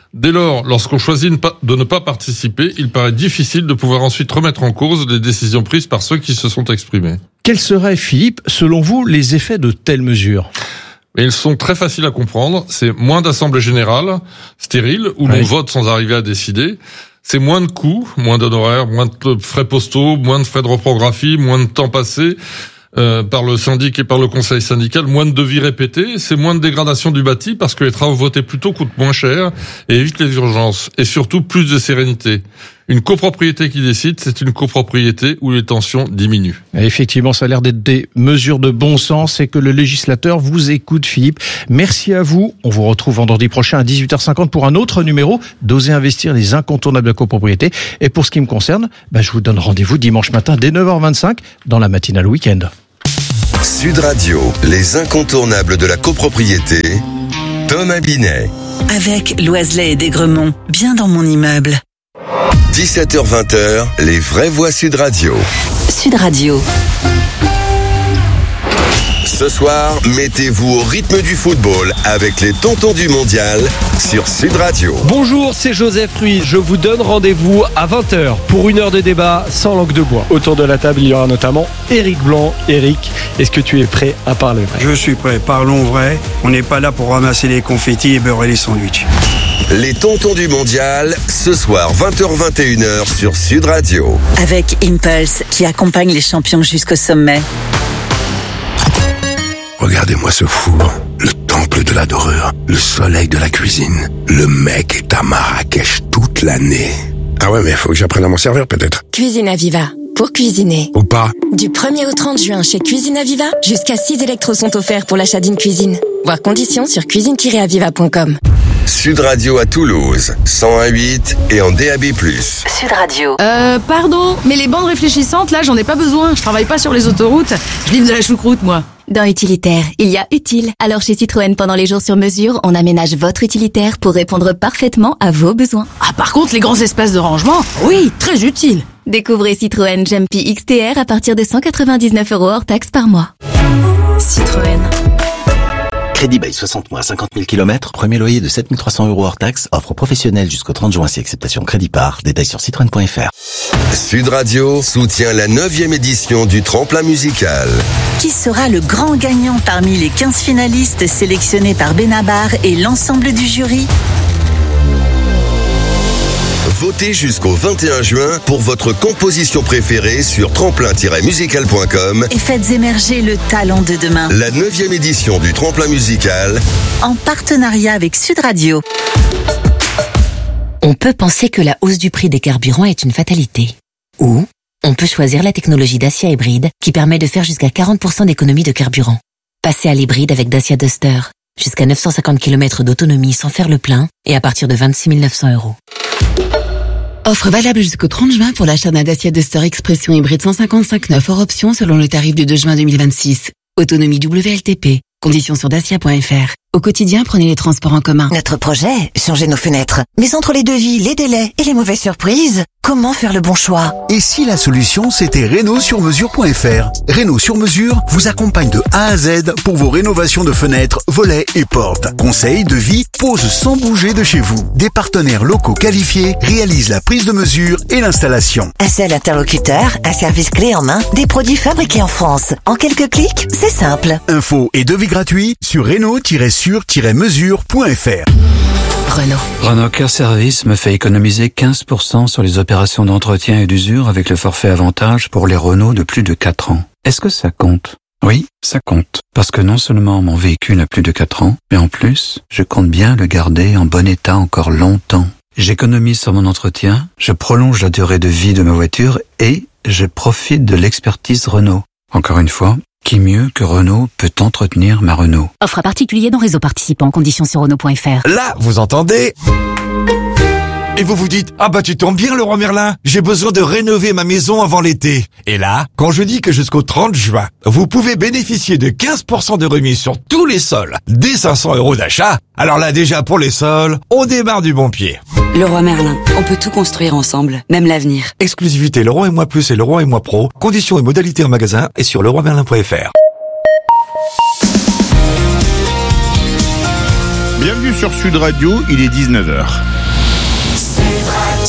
Dès lors, lorsqu'on choisit de ne pas participer, il paraît difficile de pouvoir ensuite remettre en cause les décisions prises par ceux qui se sont exprimés. Quels seraient, Philippe, selon vous, les effets de telles mesures ? Mais ils sont très faciles à comprendre. C'est moins d'assemblées générales stériles où oui. l'on vote sans arriver à décider. C'est moins de coûts, moins d'honoraires, moins de frais postaux, moins de frais de reprographie, moins de temps passé euh, par le syndic et par le conseil syndical, moins de devis répétés. C'est moins de dégradation du bâti parce que les travaux votés plus tôt coûtent moins cher et évitent les urgences. Et surtout, plus de sérénité. Une copropriété qui décide, c'est une copropriété où les tensions diminuent. Et effectivement, ça a l'air d'être des mesures de bon sens et que le législateur vous écoute, Philippe. Merci à vous. On vous retrouve vendredi prochain à dix-huit heures cinquante pour un autre numéro d'Oser investir, les incontournables de la copropriété. Et pour ce qui me concerne, bah, je vous donne rendez-vous dimanche matin dès neuf heures vingt-cinq dans la matinale week-end. Sud Radio, les incontournables de la copropriété. Thomas Binet. Avec Loiselet et Desgremont, bien dans mon immeuble. dix-sept heures vingt, les vraies voix Sud Radio. Sud Radio. Ce soir, mettez-vous au rythme du football avec les tontons du mondial sur Sud Radio. Bonjour, c'est Joseph Ruiz. Je vous donne rendez-vous à vingt heures pour une heure de débat sans langue de bois. Autour de la table, il y aura notamment Éric Blanc. Éric, est-ce que tu es prêt à parler vrai ? Je suis prêt, parlons vrai. On n'est pas là pour ramasser les confettis et beurrer les sandwichs. Les tontons du mondial, ce soir vingt heures vingt et une heures sur Sud Radio. Avec Impulse, qui accompagne les champions jusqu'au sommet. Regardez-moi ce four, le temple de la dorure, le soleil de la cuisine. Le mec est à Marrakech toute l'année. Ah ouais, mais faut que j'apprenne à m'en servir peut-être. Cuisine Aviva, pour cuisiner. Ou pas. Du premier au trente juin chez Cuisine Aviva, jusqu'à six électros sont offerts pour l'achat d'une cuisine. Voir conditions sur cuisine tiret aviva point com. Sud Radio à Toulouse, cent un virgule huit et en D A B plus. Sud Radio. Euh, pardon, mais les bandes réfléchissantes, là, j'en ai pas besoin. Je travaille pas sur les autoroutes. Je livre de la choucroute, moi. Dans utilitaire, il y a utile. Alors chez Citroën, pendant les jours sur mesure, on aménage votre utilitaire pour répondre parfaitement à vos besoins. Ah, par contre, les grands espaces de rangement, oui, très utile. Découvrez Citroën Jumpy X T R à partir de cent quatre-vingt-dix-neuf euros hors taxe par mois. Citroën. Crédit bail soixante mois, cinquante mille kilomètres, premier loyer de sept mille trois cents euros hors taxe, offre professionnelle jusqu'au trente juin si acceptation crédit par, détails sur citroën point f r. Sud Radio soutient la neuvième édition du tremplin musical. Qui sera le grand gagnant parmi les quinze finalistes sélectionnés par Benabar et l'ensemble du jury ? Votez jusqu'au vingt et un juin pour votre composition préférée sur tremplin tiret musical point com et faites émerger le talent de demain. La neuvième édition du tremplin musical en partenariat avec Sud Radio. On peut penser que la hausse du prix des carburants est une fatalité. Ou on peut choisir la technologie Dacia Hybride qui permet de faire jusqu'à quarante pour cent d'économie de carburant. Passez à l'hybride avec Dacia Duster. Jusqu'à neuf cent cinquante kilomètres d'autonomie sans faire le plein et à partir de vingt-six mille neuf cents euros. Offre valable jusqu'au trente juin pour l'achat d'un Dacia Duster Expression hybride cent cinquante-cinq neuf hors option selon le tarif du deux juin deux mille vingt-six. Autonomie W L T P. Conditions sur dacia point f r. Au quotidien, prenez les transports en commun. Notre projet, changer nos fenêtres. Mais entre les devis, les délais et les mauvaises surprises, comment faire le bon choix? Et si la solution, c'était Renault sur mesure point f r? Renault sur mesure vous accompagne de A à Z pour vos rénovations de fenêtres, volets et portes. Conseils, devis, pose sans bouger de chez vous. Des partenaires locaux qualifiés réalisent la prise de mesure et l'installation. Un seul interlocuteur, un service clé en main, des produits fabriqués en France. En quelques clics, c'est simple. Infos et devis gratuits sur Renault sur mesure point f r. Renault. Renault Care Service me fait économiser quinze pour cent sur les opérations d'entretien et d'usure avec le forfait avantage pour les Renault de plus de quatre ans. Est-ce que ça compte? Oui, ça compte. Parce que non seulement mon véhicule a plus de quatre ans, mais en plus, je compte bien le garder en bon état encore longtemps. J'économise sur mon entretien, je prolonge la durée de vie de ma voiture et je profite de l'expertise Renault. Encore une fois, qui mieux que Renault peut entretenir ma Renault? Offre à particulier dans réseau participant, conditions sur Renault point f r. Là, vous entendez? Et vous vous dites, ah bah tu tombes bien Leroy Merlin, j'ai besoin de rénover ma maison avant l'été. Et là, quand je dis que jusqu'au trente juin, vous pouvez bénéficier de quinze pour cent de remise sur tous les sols, dès cinq cents euros d'achat, alors là déjà pour les sols, on démarre du bon pied. Leroy Merlin, on peut tout construire ensemble, même l'avenir. Exclusivité Leroy et Moi Plus et Leroy et Moi Pro, conditions et modalités en magasin et sur leroy merlin point f r. Bienvenue sur Sud Radio, il est dix-neuf heures.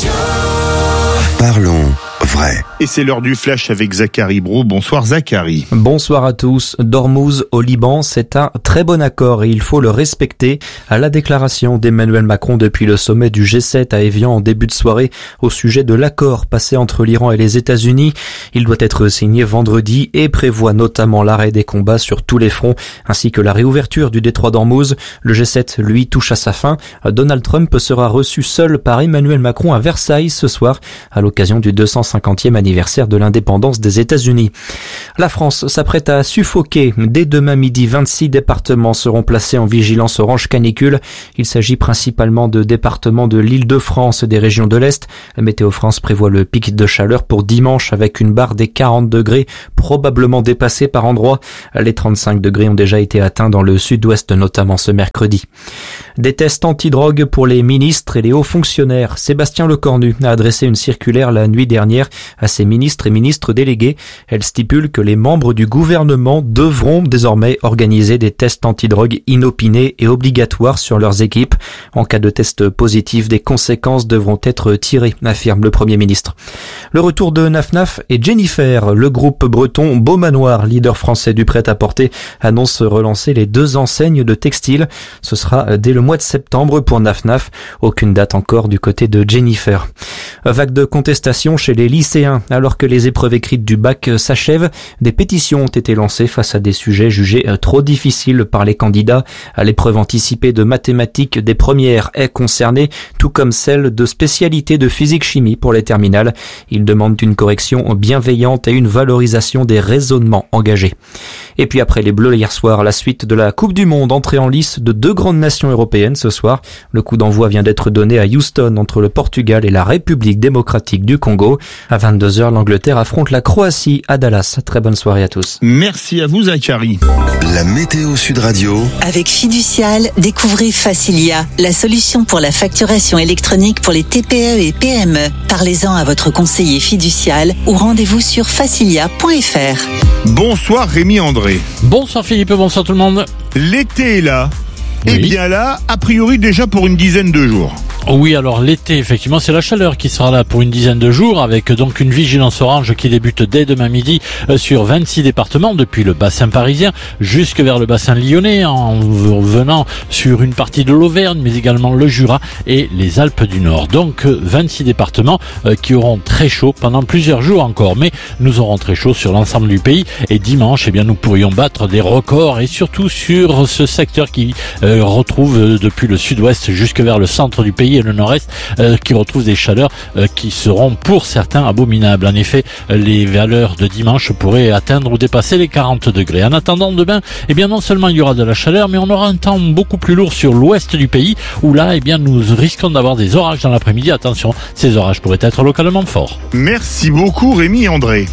Parlons vrai. Et c'est l'heure du flash avec Zachary Brault. Bonsoir Zachary. Bonsoir à tous. D'Ormuz au Liban, c'est un très bon accord et il faut le respecter. À la déclaration d'Emmanuel Macron depuis le sommet du G sept à Évian en début de soirée au sujet de l'accord passé entre l'Iran et les États-Unis. Il doit être signé vendredi et prévoit notamment l'arrêt des combats sur tous les fronts ainsi que la réouverture du détroit d'Ormuz. Le G sept, lui, touche à sa fin. Donald Trump sera reçu seul par Emmanuel Macron à Versailles ce soir à l'occasion du deux cent cinquantième anniversaire de l'indépendance des États-Unis. La France s'apprête à suffoquer. Dès demain midi, vingt-six départements seront placés en vigilance orange canicule. Il s'agit principalement de départements de l'Île-de-France et des régions de l'Est. Météo France prévoit le pic de chaleur pour dimanche avec une barre des quarante degrés, probablement dépassée par endroits. Les trente-cinq degrés ont déjà été atteints dans le sud-ouest, notamment ce mercredi. Des tests antidrogue pour les ministres et les hauts fonctionnaires. Sébastien Lecornu a adressé une circulaire la nuit dernière à ses ministres et ministres délégués. Elle stipule que les membres du gouvernement devront désormais organiser des tests antidrogue inopinés et obligatoires sur leurs équipes. En cas de test positif, des conséquences devront être tirées, affirme le Premier ministre. Le retour de Naf Naf et Jennifer, le groupe breton Beaumanoir, leader français du prêt-à-porter, annonce relancer les deux enseignes de textile. Ce sera dès le mois de septembre pour Naf Naf. Aucune date encore du côté de Jennifer. Vague de contestation chez les lycéens. Alors que les épreuves écrites du bac s'achèvent, des pétitions ont été lancées face à des sujets jugés trop difficiles par les candidats. L'épreuve anticipée de mathématiques des premières est concernée, tout comme celle de spécialité de physique-chimie pour les terminales. Ils demandent une correction bienveillante et une valorisation des raisonnements engagés. Et puis après les Bleus hier soir, la suite de la Coupe du Monde, entrée en lice de deux grandes nations européennes ce soir. Le coup d'envoi vient d'être donné à Houston entre le Portugal et la République démocratique du Congo. À vingt-deux heures, l'Angleterre affronte la Croatie à Dallas. Très bonne soirée à tous. Merci à vous Zachary. La météo Sud Radio. Avec Fiducial, découvrez Facilia, la solution pour la facturation électronique pour les T P E et P M E. Parlez-en à votre conseiller fiducial ou rendez-vous sur facilia point f r. Bonsoir Rémi André. Bonsoir Philippe, bonsoir tout le monde. L'été est là. Oui. Et bien là, a priori déjà pour une dizaine de jours. Oui, alors l'été, effectivement, c'est la chaleur qui sera là pour une dizaine de jours, avec donc une vigilance orange qui débute dès demain midi sur vingt-six départements, depuis le bassin parisien jusque vers le bassin lyonnais, en venant sur une partie de l'Auvergne, mais également le Jura et les Alpes du Nord. Donc vingt-six départements qui auront très chaud pendant plusieurs jours encore, mais nous aurons très chaud sur l'ensemble du pays. Et dimanche, eh bien, nous pourrions battre des records, et surtout sur ce secteur qui euh, retrouve depuis le sud-ouest jusque vers le centre du pays et le nord-est, euh, qui retrouvent des chaleurs euh, qui seront pour certains abominables. En effet, les valeurs de dimanche pourraient atteindre ou dépasser les quarante degrés. En attendant demain, eh bien non seulement il y aura de la chaleur, mais on aura un temps beaucoup plus lourd sur l'ouest du pays, où là, eh bien nous risquons d'avoir des orages dans l'après-midi. Attention, ces orages pourraient être localement forts. Merci beaucoup Rémi André.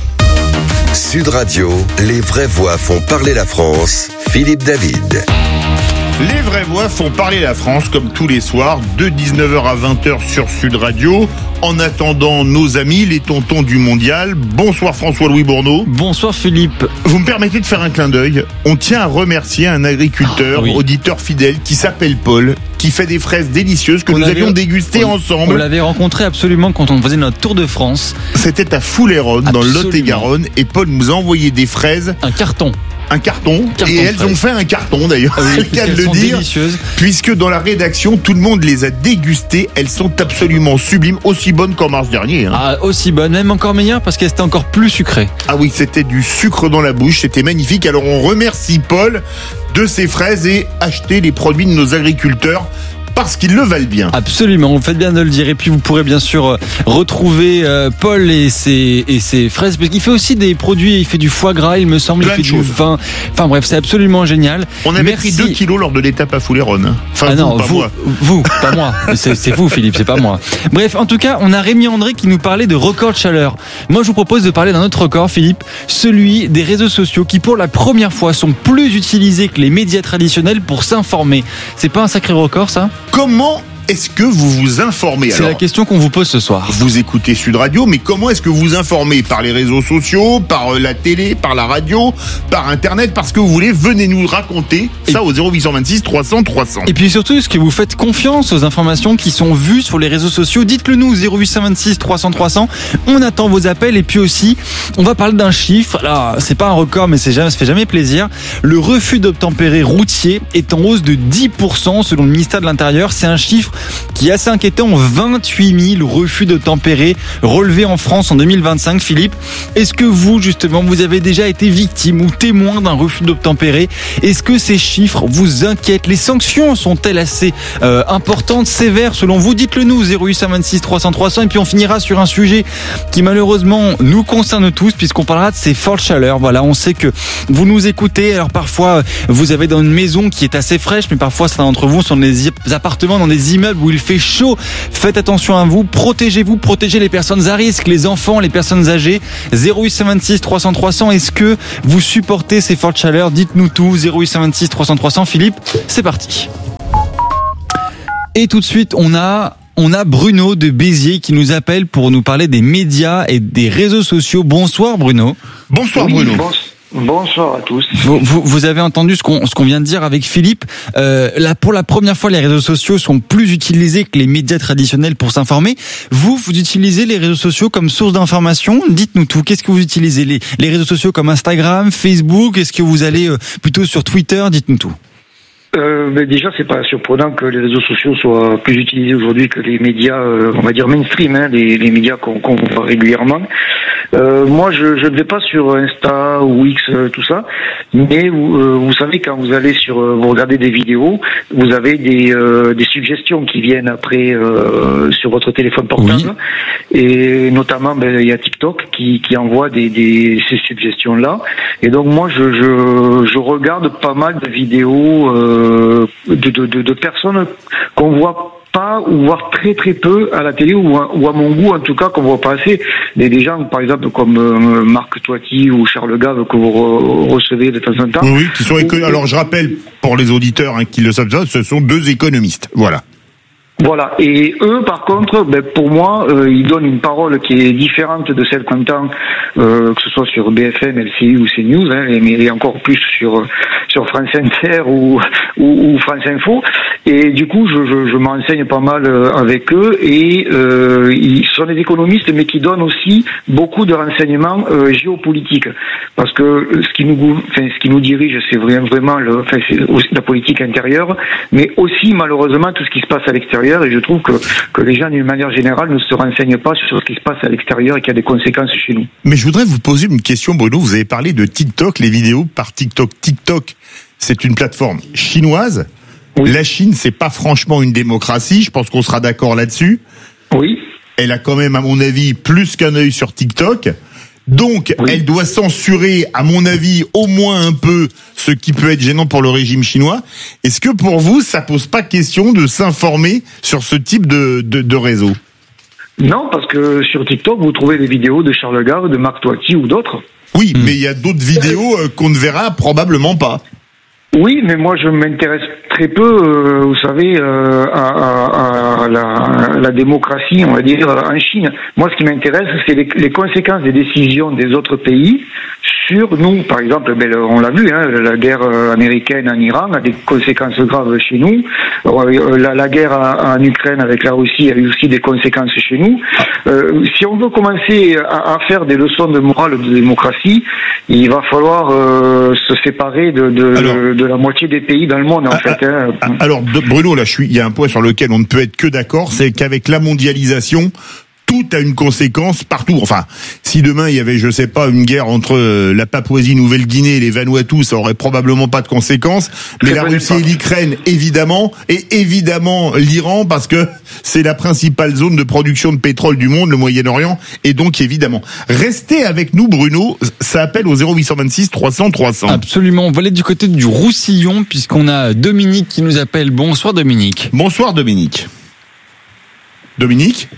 Sud Radio, les vraies voix font parler la France. Philippe David. Les vraies voix font parler la France comme tous les soirs de dix-neuf heures à vingt heures sur Sud Radio. En attendant nos amis, les tontons du mondial. Bonsoir François-Louis Bourneau. Bonsoir Philippe. Vous me permettez de faire un clin d'œil. On tient à remercier un agriculteur, ah, oui. auditeur fidèle qui s'appelle Paul, qui fait des fraises délicieuses que on nous avions dégustées on, ensemble. On l'avait rencontré absolument quand on faisait notre tour de France. C'était à Foulayronne, dans le Lot-et-Garonne, et Paul nous a envoyé des fraises. Un carton. Un carton, carton et elles fraises. ont fait un carton d'ailleurs, ah oui, c'est le cas de le dire, délicieuses. Puisque dans la rédaction, tout le monde les a dégustées, elles sont absolument sublimes, aussi bonnes qu'en mars dernier. Hein. Ah, aussi bonnes, même encore meilleures parce qu'elles étaient encore plus sucrées. Ah oui, c'était du sucre dans la bouche, c'était magnifique, alors on remercie Paul de ces fraises et acheter les produits de nos agriculteurs. Parce qu'ils le valent bien. Absolument, vous faites bien de le dire. Et puis vous pourrez bien sûr retrouver euh, Paul et ses, et ses fraises, parce qu'il fait aussi des produits, il fait du foie gras, il me semble, Plein il fait du vin. Enfin bref, c'est absolument génial. On avait Merci. pris deux kilos lors de l'étape à Foulayronne. Enfin, ah vous, non, pas vous, moi. vous, pas moi. C'est, c'est vous Philippe, c'est pas moi. Bref, en tout cas, on a Rémi André qui nous parlait de record de chaleur. Moi, je vous propose de parler d'un autre record, Philippe, celui des réseaux sociaux qui, pour la première fois, sont plus utilisés que les médias traditionnels pour s'informer. C'est pas un sacré record, ça ? Comment est-ce que vous vous informez? C'est Alors, la question qu'on vous pose ce soir. Vous écoutez Sud Radio, mais comment est-ce que vous vous informez? Par les réseaux sociaux, par la télé, par la radio, par Internet? Parce que vous voulez, venez nous raconter ça au zéro huit cent vingt-six trois cents trois cents. Et puis surtout, est-ce que vous faites confiance aux informations qui sont vues sur les réseaux sociaux? Dites-le nous, zéro huit cent vingt-six trois cents trois cents. On attend vos appels. Et puis aussi, on va parler d'un chiffre. Là, c'est pas un record, mais c'est jamais, ça fait jamais plaisir. Le refus d'obtempérer routier est en hausse de dix pour cent selon le ministère de l'Intérieur. C'est un chiffre qui est assez inquiétant. vingt-huit mille refus d'obtempérer relevés en France en deux mille vingt-cinq. Philippe, est-ce que vous, justement, vous avez déjà été victime ou témoin d'un refus d'obtempérer? Est-ce que ces chiffres vous inquiètent? Les sanctions sont-elles assez euh, importantes, sévères selon vous? Dites-le nous, zéro huit cent vingt-six trois cents trois cents. Et puis on finira sur un sujet qui malheureusement nous concerne tous, puisqu'on parlera de ces fortes chaleurs. Voilà, on sait que vous nous écoutez. Alors parfois, vous avez dans une maison qui est assez fraîche, mais parfois certains d'entre vous sont dans des appartements, dans des immeubles où il fait chaud. Faites attention à vous, protégez-vous, protégez les personnes à risque, les enfants, les personnes âgées. zéro huit cent vingt-six trois cents trois cents. Est-ce que vous supportez ces fortes chaleurs? Dites-nous tout, zéro huit cent vingt-six trois cents trois cents. Philippe, c'est parti. Et tout de suite, on a On a Bruno de Béziers qui nous appelle pour nous parler des médias et des réseaux sociaux. Bonsoir Bruno. Bonsoir oui, Bruno. Bon, bonsoir à tous. Vous, vous, vous avez entendu ce qu'on, ce qu'on vient de dire avec Philippe. Euh, là, pour la première fois, les réseaux sociaux sont plus utilisés que les médias traditionnels pour s'informer. Vous, vous utilisez les réseaux sociaux comme source d'information. Dites-nous tout. Qu'est-ce que vous utilisez? les, les réseaux sociaux comme Instagram, Facebook? Est-ce que vous allez euh, plutôt sur Twitter? Dites-nous tout. Euh, mais déjà, c'est pas surprenant que les réseaux sociaux soient plus utilisés aujourd'hui que les médias, euh, on va dire mainstream, hein, les, les médias qu'on, qu'on voit régulièrement. Euh, moi, je, je ne vais pas sur Insta ou X, euh, tout ça, mais vous, euh, vous savez, quand vous allez sur, euh, vous regardez des vidéos, vous avez des, euh, des suggestions qui viennent après euh, sur votre téléphone portable, oui. Et notamment, ben, il y a TikTok qui, qui envoie des, des ces suggestions-là, et donc moi, je, je, je regarde pas mal de vidéos euh, de, de, de, de personnes qu'on voit pas ou voir très très peu à la télé ou à, ou à mon goût en tout cas qu'on voit pas assez. Des, des gens par exemple comme euh, Marc Toiti ou Charles Gave que vous re- recevez de temps en temps. Oui, qui sont éco- alors je rappelle pour les auditeurs hein, qui le savent déjà, ce sont deux économistes. Voilà. Voilà. Et eux, par contre, ben, pour moi, euh, ils donnent une parole qui est différente de celle qu'on entend, euh, que ce soit sur B F M, L C I ou CNews, hein, mais et encore plus sur sur France Inter ou, ou, ou France Info. Et du coup, je, je, je m'enseigne pas mal avec eux. Et euh, ils sont des économistes, mais qui donnent aussi beaucoup de renseignements euh, géopolitiques, parce que ce qui nous, enfin, ce qui nous dirige, c'est vraiment le, enfin, c'est la politique intérieure, mais aussi malheureusement tout ce qui se passe à l'extérieur. Et je trouve que, que les gens, d'une manière générale, ne se renseignent pas sur ce qui se passe à l'extérieur et qui a des conséquences chez nous. Mais je voudrais vous poser une question, Bruno. Vous avez parlé de TikTok, les vidéos par TikTok. TikTok, c'est une plateforme chinoise. Oui. La Chine, c'est pas franchement une démocratie. Je pense qu'on sera d'accord là-dessus. Oui. Elle a quand même, à mon avis, plus qu'un œil sur TikTok. Donc, oui. Elle doit censurer, à mon avis, au moins un peu ce qui peut être gênant pour le régime chinois. Est-ce que pour vous, ça pose pas question de s'informer sur ce type de, de, de réseau? Non, parce que sur TikTok, vous trouvez des vidéos de Charles Gave, de Marc Toiti ou d'autres. Oui, mmh. mais il y a d'autres vidéos euh, qu'on ne verra probablement pas. Oui, mais moi je m'intéresse très peu, euh, vous savez, euh, à, à, à, la, à la démocratie, on va dire, en Chine. Moi, ce qui m'intéresse, c'est les, les conséquences des décisions des autres pays sur nous. Par exemple, ben, on l'a vu, hein, la guerre américaine en Iran a des conséquences graves chez nous. La, la guerre en Ukraine avec la Russie a eu aussi des conséquences chez nous. Euh, si on veut commencer à, à faire des leçons de morale de démocratie, il va falloir euh, se séparer de, de, Alors, de la moitié des pays dans le monde, en ah, fait. Hein. Alors, Bruno, là, je suis, il y a un point sur lequel on ne peut être que d'accord, c'est qu'avec la mondialisation, tout a une conséquence partout. Enfin, si demain il y avait, je sais pas, une guerre entre la Papouasie-Nouvelle-Guinée et les Vanuatu, ça aurait probablement pas de conséquences. Mais la Russie et l'Ukraine, évidemment, et évidemment l'Iran, parce que c'est la principale zone de production de pétrole du monde, le Moyen-Orient, et donc évidemment. Restez avec nous, Bruno. Ça appelle au zéro huit cent vingt-six trois cents trois cents. Absolument. On va aller du côté du Roussillon, puisqu'on a Dominique qui nous appelle. Bonsoir, Dominique. Bonsoir, Dominique. Dominique.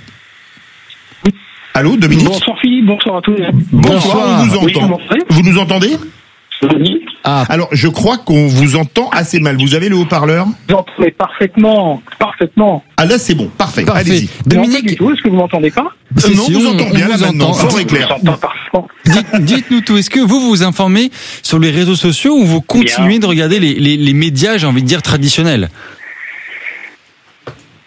Allô, Dominique. Bonsoir Philippe, bonsoir à tous. Bonsoir, bonsoir, on vous entend. Oui, vous nous entendez? Ah. Alors, je crois qu'on vous entend assez mal. Vous avez le haut-parleur ? J'entendais parfaitement, parfaitement. Ah là, c'est bon, parfait. Parfait. Allez-y. Dominique, du tout, est-ce que vous m'entendez pas ? Euh, non, on vous entend bien là maintenant, fort et clair. Dites, dites-nous tout. Est-ce que vous vous informez sur les réseaux sociaux ou vous continuez bien. de regarder les, les, les médias, j'ai envie de dire, traditionnels ? Dominique ?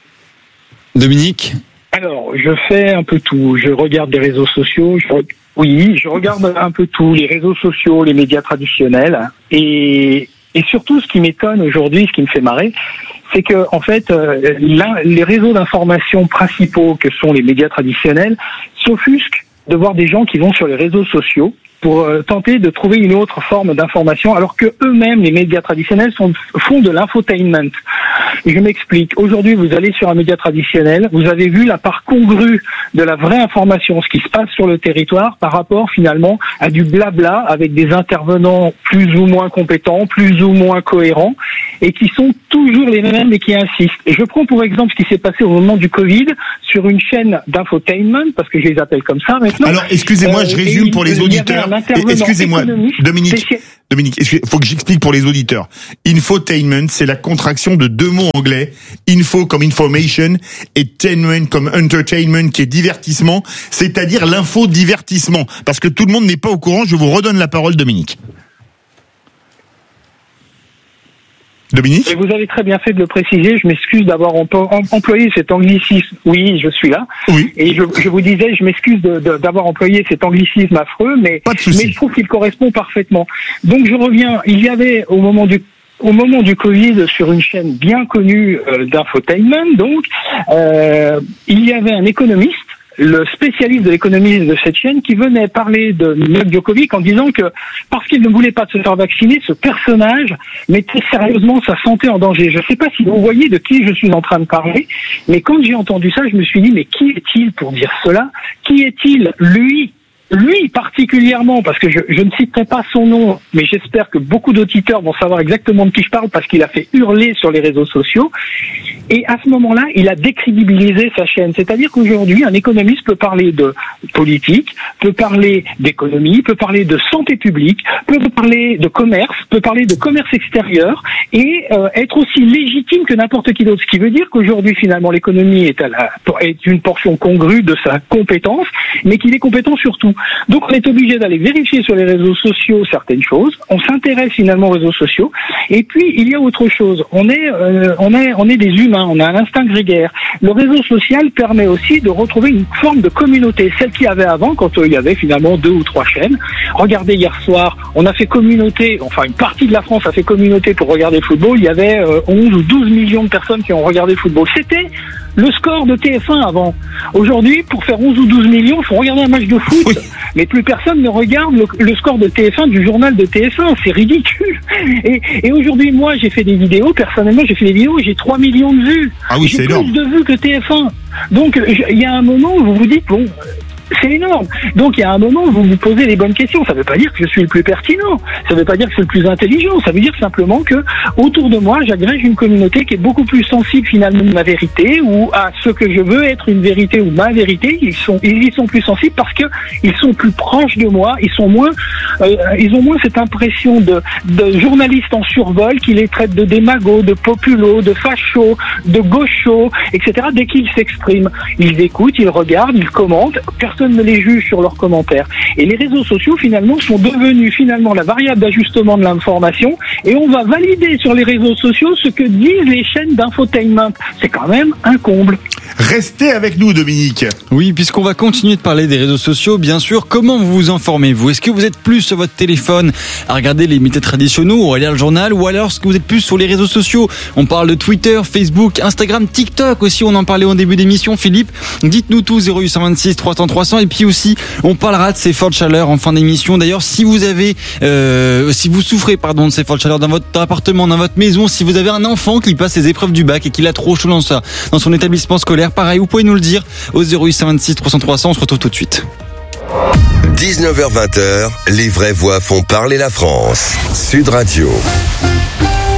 Alors, je fais un peu tout. Je regarde les réseaux sociaux. Je... Oui, je regarde un peu tout. Les réseaux sociaux, les médias traditionnels. Et, et surtout, ce qui m'étonne aujourd'hui, ce qui me fait marrer, c'est que, en fait, euh, les réseaux d'information principaux que sont les médias traditionnels s'offusquent de voir des gens qui vont sur les réseaux sociaux pour euh, tenter de trouver une autre forme d'information, alors que eux-mêmes, les médias traditionnels, sont, font de l'infotainment. Et je m'explique. Aujourd'hui, vous allez sur un média traditionnel, vous avez vu la part congrue de la vraie information, ce qui se passe sur le territoire, par rapport finalement à du blabla avec des intervenants plus ou moins compétents, plus ou moins cohérents, et qui sont toujours les mêmes et qui insistent. Et je prends pour exemple ce qui s'est passé au moment du Covid sur une chaîne d'infotainment, parce que je les appelle comme ça maintenant. Alors, excusez-moi, euh, je résume pour les auditeurs. Excusez-moi, Dominique, Dominique, il faut que j'explique pour les auditeurs. Infotainment, c'est la contraction de deux mots anglais. Info comme information et tainment comme entertainment, qui est divertissement, c'est-à-dire l'infodivertissement. Parce que tout le monde n'est pas au courant, je vous redonne la parole, Dominique. Dominique ? Et vous avez très bien fait de le préciser. Je m'excuse d'avoir employé cet anglicisme. Oui, je suis là. Oui. Et je, je vous disais, je m'excuse de, de, d'avoir employé cet anglicisme affreux, mais, mais je trouve qu'il correspond parfaitement. Donc je reviens. Il y avait au moment du Au moment du Covid, sur une chaîne bien connue euh, d'infotainment, donc, euh, il y avait un économiste, le spécialiste de l'économie de cette chaîne, qui venait parler de Novak Djokovic en disant que parce qu'il ne voulait pas se faire vacciner, ce personnage mettait sérieusement sa santé en danger. Je ne sais pas si vous voyez de qui je suis en train de parler, mais quand j'ai entendu ça, je me suis dit, mais qui est-il pour dire cela ? Qui est-il, lui ? Lui particulièrement, parce que je, je ne citerai pas son nom, mais j'espère que beaucoup d'auditeurs vont savoir exactement de qui je parle, parce qu'il a fait hurler sur les réseaux sociaux. Et à ce moment-là, il a décrédibilisé sa chaîne. C'est-à-dire qu'aujourd'hui, un économiste peut parler de politique, peut parler d'économie, peut parler de santé publique, peut parler de commerce, peut parler de commerce extérieur, et euh, être aussi légitime que n'importe qui d'autre. Ce qui veut dire qu'aujourd'hui, finalement, l'économie est, à la, est une portion congrue de sa compétence, mais qu'il est compétent sur tout. Donc on est obligé d'aller vérifier sur les réseaux sociaux certaines choses. On s'intéresse finalement aux réseaux sociaux. Et puis il y a autre chose. On est, euh, on est, on est des humains. On a un instinct grégaire. Le réseau social permet aussi de retrouver une forme de communauté, celle qu'il y avait avant, quand euh, il y avait finalement deux ou trois chaînes. Regardez hier soir, on a fait communauté. Enfin, une partie de la France a fait communauté pour regarder le football. Il y avait euh, onze ou douze millions de personnes qui ont regardé le football. C'était le score de T F un avant. Aujourd'hui, pour faire onze ou douze millions, il faut regarder un match de foot. Oui. Mais plus personne ne regarde le, le score de T F un du journal de T F un. C'est ridicule. Et, et aujourd'hui, moi, j'ai fait des vidéos. Personnellement, j'ai fait des vidéos et j'ai trois millions de vues. Ah oui, j'ai c'est plus énorme. de vues que T F un. Donc, il y a un moment où vous vous dites, bon, c'est énorme. Donc il y a un moment où vous vous posez les bonnes questions. Ça ne veut pas dire que je suis le plus pertinent. Ça ne veut pas dire que je suis le plus intelligent. Ça veut dire simplement que autour de moi, j'agrège une communauté qui est beaucoup plus sensible finalement à ma vérité ou à ce que je veux être une vérité ou ma vérité. Ils sont, ils y sont plus sensibles parce que ils sont plus proches de moi. Ils sont moins, euh, ils ont moins cette impression de, de journalistes en survol qui les traitent de démagos, de populos, de fachos, de gauchos, et cetera. Dès qu'ils s'expriment, ils écoutent, ils regardent, ils commentent. Personne ne les juge sur leurs commentaires. Et les réseaux sociaux, finalement, sont devenus finalement la variable d'ajustement de l'information et on va valider sur les réseaux sociaux ce que disent les chaînes d'infotainment. C'est quand même un comble. Restez avec nous, Dominique. Oui, puisqu'on va continuer de parler des réseaux sociaux, bien sûr. Comment vous vous informez, vous ? Est-ce que vous êtes plus sur votre téléphone à regarder les médias traditionnels ou à lire le journal, ou alors est-ce que vous êtes plus sur les réseaux sociaux ? On parle de Twitter, Facebook, Instagram, TikTok aussi, on en parlait au début d'émission, Philippe. Dites-nous tout, zéro huit cent vingt-six trois cents trois cents. Et puis aussi, on parlera de ces fortes chaleurs en fin d'émission. D'ailleurs, si vous avez, euh, si vous souffrez, pardon, de ces fortes chaleurs dans votre appartement, dans votre maison, si vous avez un enfant qui passe les épreuves du bac et qu'il a trop chaud dans ça, dans son établissement scolaire, pareil, vous pouvez nous le dire au zéro huit cent vingt-six trois cents trois cents. On se retrouve tout de suite. dix-neuf heures vingt, les vraies voix font parler la France. Sud Radio.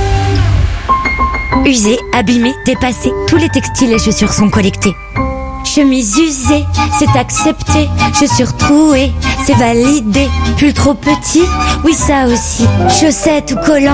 Usés, abîmés, dépassés, tous les textiles et chaussures sont collectés. Chemise usée, c'est accepté. Chaussures trouées, c'est validé. Pull trop petit, oui ça aussi. Chaussettes ou collants.